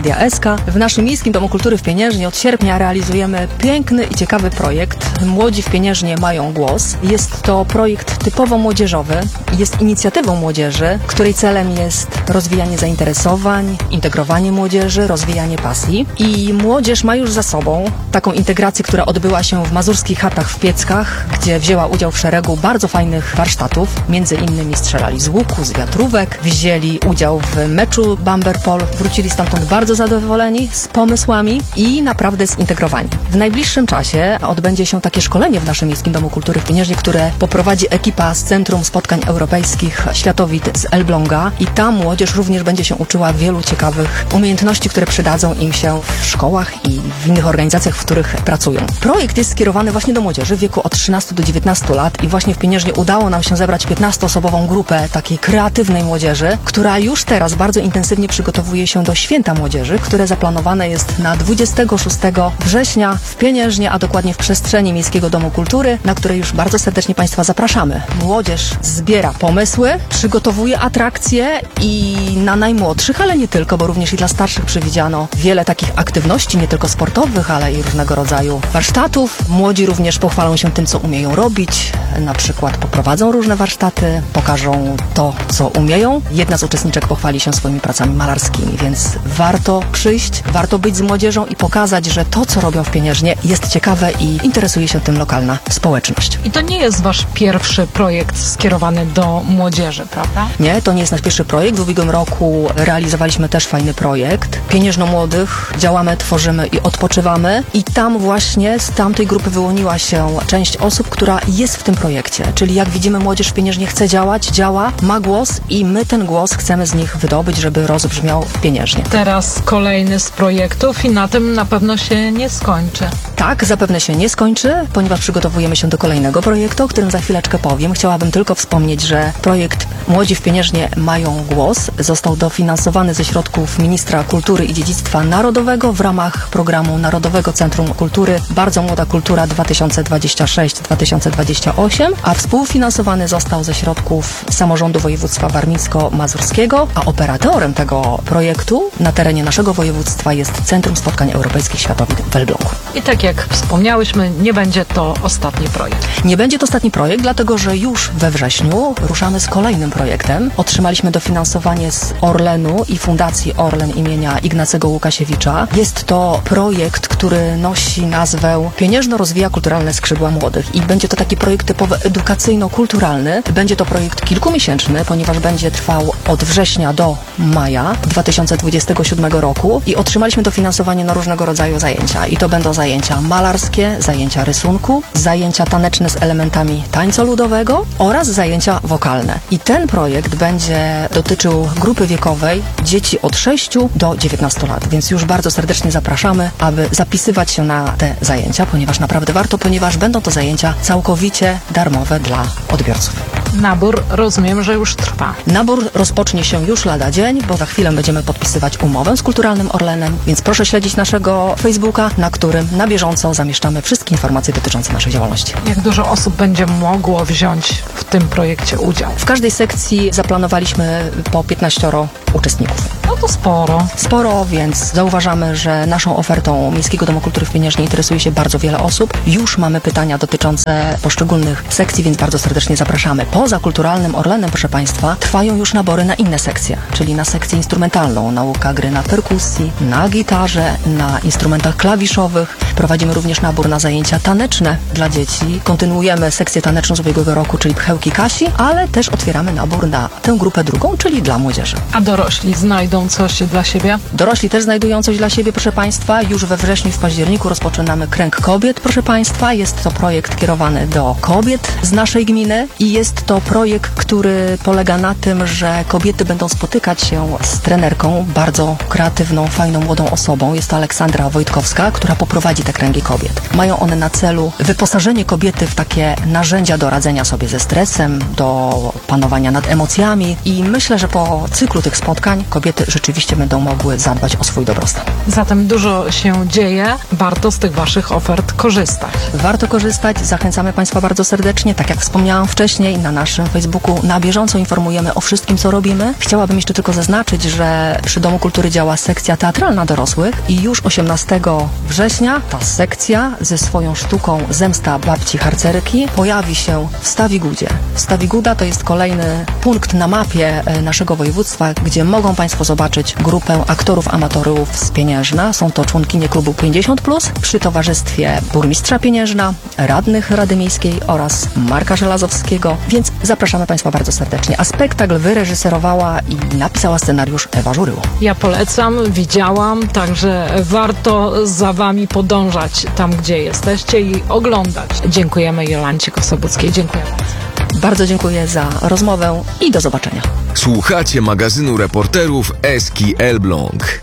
Radia S K. W naszym Miejskim Domu Kultury w Pieniężnie od sierpnia realizujemy piękny i ciekawy projekt Młodzi w Pieniężnie mają głos. Jest to projekt typowo młodzieżowy. Jest inicjatywą młodzieży, której celem jest rozwijanie zainteresowań, integrowanie młodzieży, rozwijanie pasji. I młodzież ma już za sobą taką integrację, która odbyła się w mazurskich chatach w Pieckach, gdzie wzięła udział w szeregu bardzo fajnych warsztatów. Między innymi strzelali z łuku, z wiatrówek, wzięli udział w meczu Bumper Pol, wrócili stamtąd bardzo zadowoleni, z pomysłami i naprawdę zintegrowani. W najbliższym czasie odbędzie się takie szkolenie w naszym Miejskim Domu Kultury w Pieniężnie, które poprowadzi ekipa z Centrum Spotkań Europejskich Światowit z Elbląga i ta młodzież również będzie się uczyła wielu ciekawych umiejętności, które przydadzą im się w szkołach i w innych organizacjach, w których pracują. Projekt jest skierowany właśnie do młodzieży w wieku od trzynastu do dziewiętnastu lat i właśnie w Pieniężnie udało nam się zebrać piętnastoosobową grupę takiej kreatywnej młodzieży, która już teraz bardzo intensywnie przygotowuje się do Święta Młodzieży, które zaplanowane jest na dwudziestego szóstego września w Pieniężnie, a dokładnie w przestrzeni Miejskiego Domu Kultury, na której już bardzo serdecznie Państwa zapraszamy. Młodzież zbiera pomysły, przygotowuje atrakcje i na najmłodszych, ale nie tylko, bo również i dla starszych przewidziano wiele takich aktywności, nie tylko sportowych, ale i różnego rodzaju warsztatów. Młodzi również pochwalą się tym, co umieją robić, na przykład poprowadzą różne warsztaty, pokażą to, co umieją. Jedna z uczestniczek pochwali się swoimi pracami malarskimi, więc warto przyjść, warto być z młodzieżą i pokazać, że to, co robią w Pieniężnie, jest ciekawe i interesuje się tym lokalna społeczność. I to nie jest wasz pierwszy projekt skierowany do młodzieży, prawda? Nie, to nie jest nasz pierwszy projekt. W ubiegłym roku realizowaliśmy też fajny projekt. Pieniężno Młodych. Działamy, tworzymy i odpoczywamy. I tam właśnie z tamtej grupy wyłoniła się część osób, która jest w tym projekcie. Czyli jak widzimy, młodzież w Pieniężnie chce działać, działa, ma głos i my ten głos chcemy z nich wydobyć, żeby rozbrzmiał w Pieniężnie. Teraz kolejny z projektów i na tym na pewno się nie skończy. Tak, zapewne się nie skończy, ponieważ przygotowujemy się do kolejnego projektu, o którym za chwileczkę powiem. Chciałabym tylko wspomnieć, że projekt Młodzi w Pieniężnie mają głos został dofinansowany ze środków Ministra Kultury i Dziedzictwa Narodowego w ramach programu Narodowego Centrum Kultury Bardzo Młoda Kultura dwa tysiące dwadzieścia sześć do dwa tysiące dwadzieścia osiem, a współfinansowany został ze środków Samorządu Województwa Warmińsko-Mazurskiego, a operatorem tego projektu na terenie naszego województwa jest Centrum Spotkań Europejskich Światowit w Elblągu. I tak jak wspomniałyśmy, nie będzie to ostatni projekt. Nie będzie to ostatni projekt, dlatego że już we wrześniu ruszamy z kolejnym projektem. Otrzymaliśmy dofinansowanie z Orlenu i Fundacji Orlen imienia Ignacego Łukasiewicza. Jest to projekt, który nosi nazwę Pieniężno rozwija kulturalne skrzydła młodych i będzie to taki projekt typowo edukacyjno-kulturalny. Będzie to projekt kilkumiesięczny, ponieważ będzie trwał od września do maja dwa tysiące dwudziestego siódmego roku i otrzymaliśmy dofinansowanie na różnego rodzaju zajęcia. I to będą zajęcia malarskie, zajęcia rysunku, zajęcia taneczne z elementami tańca ludowego oraz zajęcia wokalne. I ten projekt będzie dotyczył grupy wiekowej dzieci od sześciu do dziewiętnastu lat, więc już bardzo serdecznie zapraszamy, aby zapisywać się na te zajęcia, ponieważ naprawdę warto, ponieważ będą to zajęcia całkowicie darmowe dla odbiorców. Nabór, rozumiem, że już trwa. Nabór rozpocznie się już lada dzień, bo za chwilę będziemy podpisywać umowę z Kulturalnym Orlenem, więc proszę śledzić naszego Facebooka, na którym na bieżąco zamieszczamy wszystkie informacje dotyczące naszej działalności. Jak dużo osób będzie mogło wziąć w tym projekcie udział? W każdej sekcji zaplanowaliśmy po piętnaścioro uczestników. No to sporo. Sporo, więc zauważamy, że naszą ofertą Miejskiego Domu Kultury w Pieniężnie interesuje się bardzo wiele osób. Już mamy pytania dotyczące poszczególnych sekcji, więc bardzo serdecznie zapraszamy. Poza Kulturalnym Orlenem, proszę Państwa, trwają już nabory na inne sekcje, czyli na sekcję instrumentalną, nauka gry na perkusji, na gitarze, na instrumentach klawiszowych. Prowadzimy również nabór na zajęcia taneczne dla dzieci. Kontynuujemy sekcję taneczną z ubiegłego roku, czyli Pchełki Kasi, ale też otwieramy nabór na tę grupę drugą, czyli dla młodzieży. A dorośli znajdą coś dla siebie? Dorośli też znajdują coś dla siebie, proszę Państwa. Już we wrześniu i w październiku rozpoczynamy Kręg Kobiet, proszę Państwa. Jest to projekt kierowany do kobiet z naszej gminy i jest to projekt, który polega na tym, że kobiety będą spotykać się z trenerką, bardzo kreatywną, fajną, młodą osobą. Jest to Aleksandra Wojtkowska, która poprowadzi te kręgi kobiet. Mają one na celu wyposażenie kobiety w takie narzędzia do radzenia sobie ze stresem, do panowania nad emocjami i myślę, że po cyklu tych spotkań kobiety rzeczywiście będą mogły zadbać o swój dobrostan. Zatem dużo się dzieje. Warto z tych Waszych ofert korzystać. Warto korzystać. Zachęcamy Państwa bardzo serdecznie. Tak jak wspomniałam wcześniej, na naszym Facebooku na bieżąco informujemy o wszystkim, co robimy. Chciałabym jeszcze tylko zaznaczyć, że przy Domu Kultury działa sekcja teatralna dorosłych i już osiemnastego września ta sekcja ze swoją sztuką Zemsta babci harcerki pojawi się w Stawigudzie. Stawiguda to jest kolejny punkt na mapie naszego województwa, gdzie mogą Państwo zobaczyć grupę aktorów amatorów z Pieniężna. Są to członkinie klubu pięćdziesiąt plus przy towarzystwie burmistrza Pieniężna, radnych Rady Miejskiej oraz Marka Żelazowskiego, więc zapraszamy Państwa bardzo serdecznie. A spektakl wyreżyserowała i napisała scenariusz Ewa Żuryło. Ja polecam, widziałam, także warto za Wami podążać tam, gdzie jesteście i oglądać. Dziękujemy Jolancie Kosobuckiej. Dziękuję bardzo. Bardzo dziękuję za rozmowę i do zobaczenia. Słuchacie magazynu reporterów Eski Elbląg.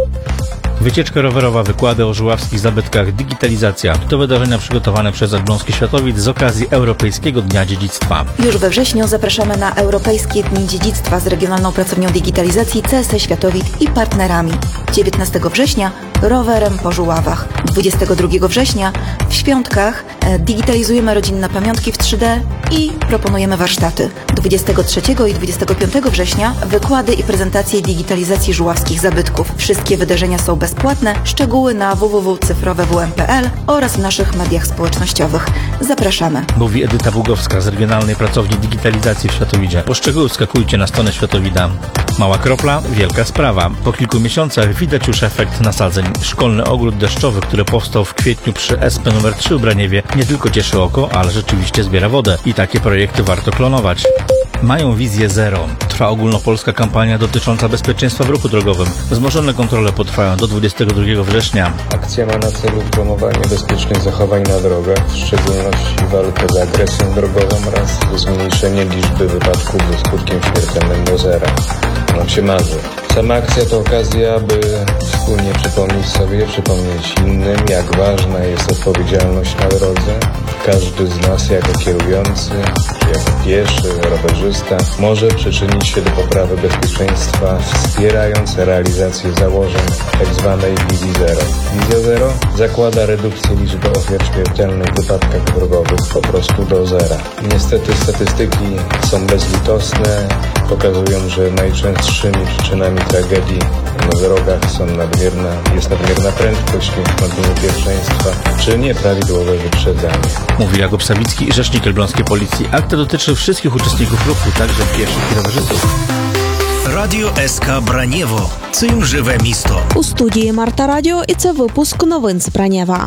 Wycieczka rowerowa, wykłady o żuławskich zabytkach, digitalizacja. To wydarzenia przygotowane przez Elbląski Światowic z okazji Europejskiego Dnia Dziedzictwa. Już we wrześniu zapraszamy na Europejskie Dni Dziedzictwa z Regionalną Pracownią Digitalizacji C S E Światowic i partnerami. dziewiętnastego września rowerem po Żuławach. dwudziestego drugiego września w Świątkach digitalizujemy rodzinne pamiątki w trzy D i proponujemy warsztaty. dwudziestego trzeciego i dwudziestego piątego września wykłady i prezentacje digitalizacji żuławskich zabytków. Wszystkie wydarzenia są bezpłatne. Szczegóły na w w w kropka cyfrowe w m kropka p l oraz w naszych mediach społecznościowych. Zapraszamy. Mówi Edyta Bugowska z Regionalnej Pracowni Digitalizacji w Światowidzie. Po szczegóły skakujcie na stronę Światowida. Mała kropla, wielka sprawa. Po kilku miesiącach widać już efekt nasadzeń. Szkolny ogród deszczowy, który powstał w kwietniu przy S P numer trzy w Braniewie, nie tylko cieszy oko, ale rzeczywiście zbiera wodę. I takie projekty warto klonować. Mają wizję zero. Trwa ogólnopolska kampania dotycząca bezpieczeństwa w ruchu drogowym. Wzmożone kontrole potrwają do dwudziestego drugiego września. Akcja ma na celu promowanie bezpiecznych zachowań na drogach, w szczególności walkę z agresją drogową oraz zmniejszenie liczby wypadków ze skutkiem śmiertelnym do zera. Nam się marzy. Sama akcja to okazja, by wspólnie przypomnieć sobie, przypomnieć innym, jak ważna jest odpowiedzialność na drodze. Każdy z nas jako kierujący, czy jako pieszy, rowerzysta może przyczynić się do poprawy bezpieczeństwa, wspierając realizację założeń tzw. wizji zero. Wizja zero zakłada redukcję liczby ofiar śmiertelnych w wypadkach drogowych po prostu do zera. Niestety statystyki są bezlitosne, pokazują, że najczęstszymi przyczynami tragedii na drogach są nadmierna, jest nadmierna prędkość, nadmierne pierwszeństwa czy nieprawidłowe wyprzedzanie. Mówi Jakub Sawicki, rzecznik elbląskiej policji. Akcja dotyczy wszystkich uczestników ruchu, także pieszych i rowerzystów. Радіо СК Бранєво. Цим живе місто. У студії Марта Радіо і це випуск новин з Бранєва.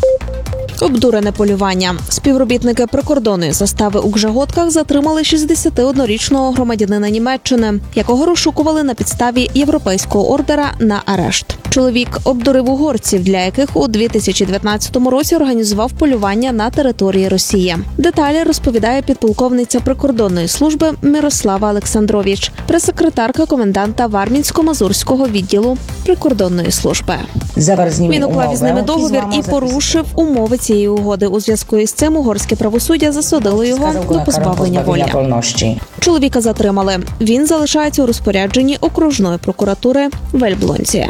Обдурене полювання. Співробітники прикордонної застави у Гжеготках затримали шістдесятиоднорічного громадянина Німеччини, якого розшукували на підставі європейського ордера на арешт. Чоловік обдурив угорців, для яких у дві тисячі дев'ятнадцятому році організував полювання на території Росії. Деталі розповідає підполковниця прикордонної служби Мирослава Олександрович, прес-секретарка коменданта Вармінсько-Мазурського відділу прикордонної служби. Він уклав із ними договір і порушив умови цієї угоди. У зв'язку із цим угорське правосуддя засудило його до позбавлення волі. Чоловіка затримали. Він залишається у розпорядженні окружної прокуратури в Ельблонці.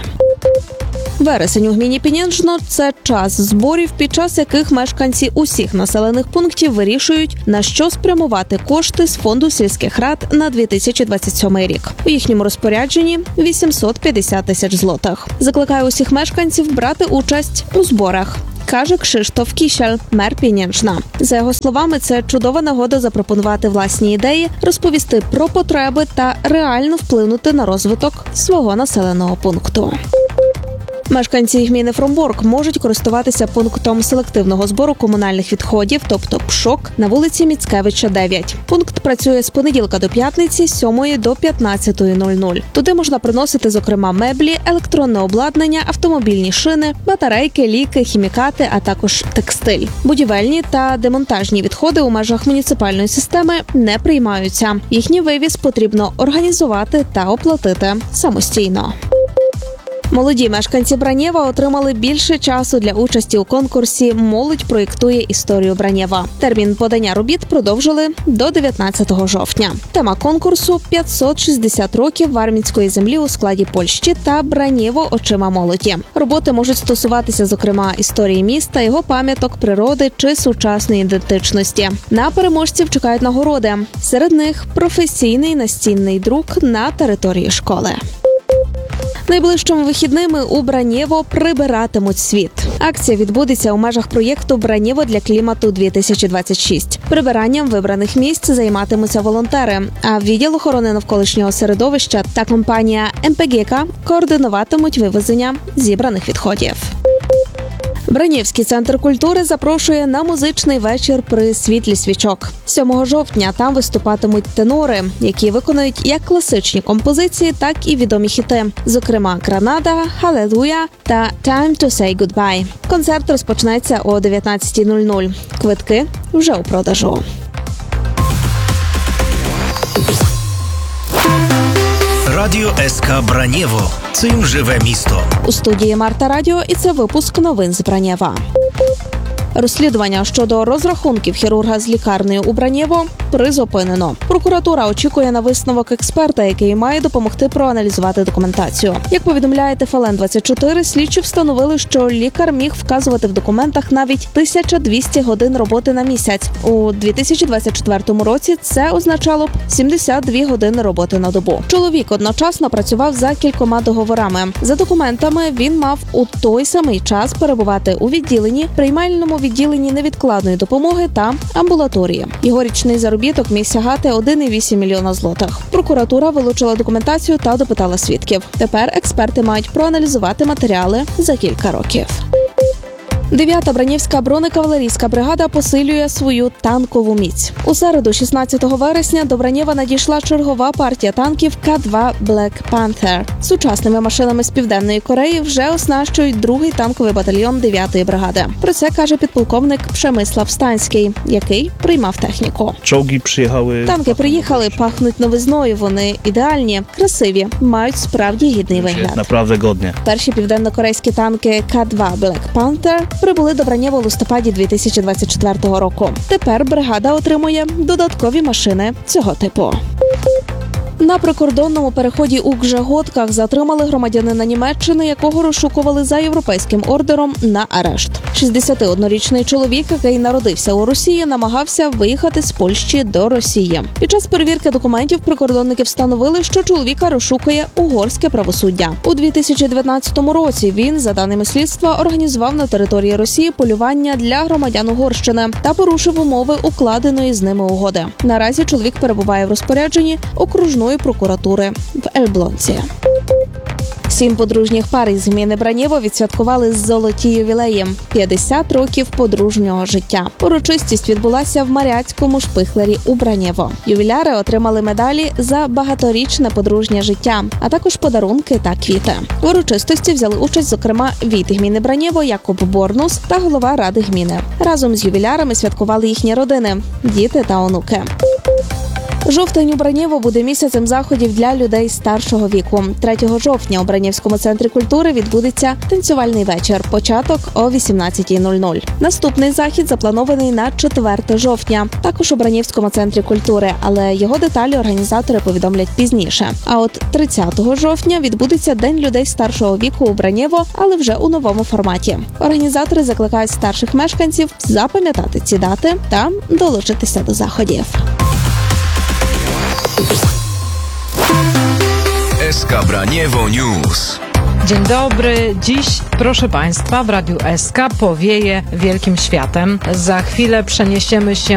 Вересень у гміні Пінєнжно – це час зборів, під час яких мешканці усіх населених пунктів вирішують, на що спрямувати кошти з фонду сільських рад на дві тисячі двадцять сьомий рік. У їхньому розпорядженні вісімсот п'ятдесят тисяч злотих. Закликає усіх мешканців брати участь у зборах, каже Кшиштоф Кішель, мер Пінєнжна. За його словами, це чудова нагода запропонувати власні ідеї, розповісти про потреби та реально вплинути на розвиток свого населеного пункту. Мешканці гміни Фромборг можуть користуватися пунктом селективного збору комунальних відходів, тобто ПШОК, на вулиці Міцкевича, дев'ять. Пункт працює з понеділка до п'ятниці з сьомої до п'ятнадцятої нуль-нуль. Туди можна приносити, зокрема, меблі, електронне обладнання, автомобільні шини, батарейки, ліки, хімікати, а також текстиль. Будівельні та демонтажні відходи у межах муніципальної системи не приймаються. Їхній вивіз потрібно організувати та оплатити самостійно. Молоді мешканці Бранєва отримали більше часу для участі у конкурсі «Молодь проєктує історію Бранєва». Термін подання робіт продовжили до дев'ятнадцятого жовтня. Тема конкурсу – п'ятсот шістдесят років вармінської землі у складі Польщі та Бранєво очима молоді. Роботи можуть стосуватися, зокрема, історії міста, його пам'яток, природи чи сучасної ідентичності. На переможців чекають нагороди. Серед них професійний настінний друк на території школи. Найближчими вихідними у Бранєво прибиратимуть світ. Акція відбудеться у межах проєкту «Бранєво для клімату-дві тисячі двадцять шість». Прибиранням вибраних місць займатимуться волонтери, а відділ охорони навколишнього середовища та компанія ем пе ге ка координуватимуть вивезення зібраних відходів. Бранєвський центр культури запрошує на музичний вечір при світлі свічок. сьомого жовтня там виступатимуть тенори, які виконують як класичні композиції, так і відомі хіти. Зокрема, «Гранада», «Халелуя» та «Time to say goodbye». Концерт розпочнеться о дев'ятнадцятій нуль нуль. Квитки вже у продажу. Радіо ес ка Бранєво. Цим живе місто. У студії Марта Радіо, і це випуск новин з Бранєва. Розслідування щодо розрахунків хірурга з лікарнею у Бранєво призупинено. Прокуратура очікує на висновок експерта, який має допомогти проаналізувати документацію. Як повідомляє Т Ф Л Н двадцять чотири, слідчі встановили, що лікар міг вказувати в документах навіть тисяча двісті годин роботи на місяць. У дві тисячі двадцять четвертому році це означало б сімдесят дві години роботи на добу. Чоловік одночасно працював за кількома договорами. За документами він мав у той самий час перебувати у відділенні, приймальному відділенні невідкладної допомоги та амбулаторії. Його річний заробіток міг сягати один цілих вісім мільйона злотих. Прокуратура вилучила документацію та допитала свідків. Тепер експерти мають проаналізувати матеріали за кілька років. дев'ята Бранєвська бронекавалерійська бригада посилює свою танкову міць. У середу, шістнадцятого вересня, до Бранєва надійшла чергова партія танків К два Black Panther. Сучасними машинами з Південної Кореї вже оснащують другий танковий батальйон дев'ятої бригади. Про це каже підполковник Przemysław Станський, який приймав техніку. Czołgi przyjechały. Танки приїхали, пахнуть новизною, вони ідеальні, красиві, мають справді гідний вигляд. Naprawdę godnie. Перші південнокорейські танки К два Black Panther прибули до Бранєва у листопаді дві тисячі двадцять четвертого року. Тепер бригада отримує додаткові машини цього типу. На прикордонному переході у Гжеготках затримали громадянина Німеччини, якого розшукували за європейським ордером на арешт. шістдесятиоднорічний чоловік, який народився у Росії, намагався виїхати з Польщі до Росії. Під час перевірки документів прикордонники встановили, що чоловіка розшукує угорське правосуддя. У дві тисячі дев'ятнадцятому році він, за даними слідства, організував на території Росії полювання для громадян Угорщини та порушив умови укладеної з ними угоди. Наразі чоловік перебуває в розпорядженні окружної прокуратури в Ельблонці. Сім подружніх пар із гміни Бранєво відсвяткували золоті ювілеї – п'ятдесят років подружнього життя. Урочистість відбулася в Маряцькому шпихлері у Бранєво. Ювіляри отримали медалі за багаторічне подружнє життя, а також подарунки та квіти. В урочистості взяли участь, зокрема, війт гміни Бранєво Якуб Борнус та голова ради гміни. Разом з ювілярами святкували їхні родини – діти та онуки. Жовтень у Бранєво буде місяцем заходів для людей старшого віку. третього жовтня у Бранєвському центрі культури відбудеться танцювальний вечір. Початок о вісімнадцятій нуль нуль. Наступний захід запланований на четверте жовтня. Також у Бранєвському центрі культури, але його деталі організатори повідомлять пізніше. А от тридцятого жовтня відбудеться День людей старшого віку у Бранєво, але вже у новому форматі. Організатори закликають старших мешканців запам'ятати ці дати та долучитися до заходів. S K Braniewo News. Dzień dobry. Dziś, proszę Państwa, w Radiu S K powieje wielkim światem. Za chwilę przeniesiemy się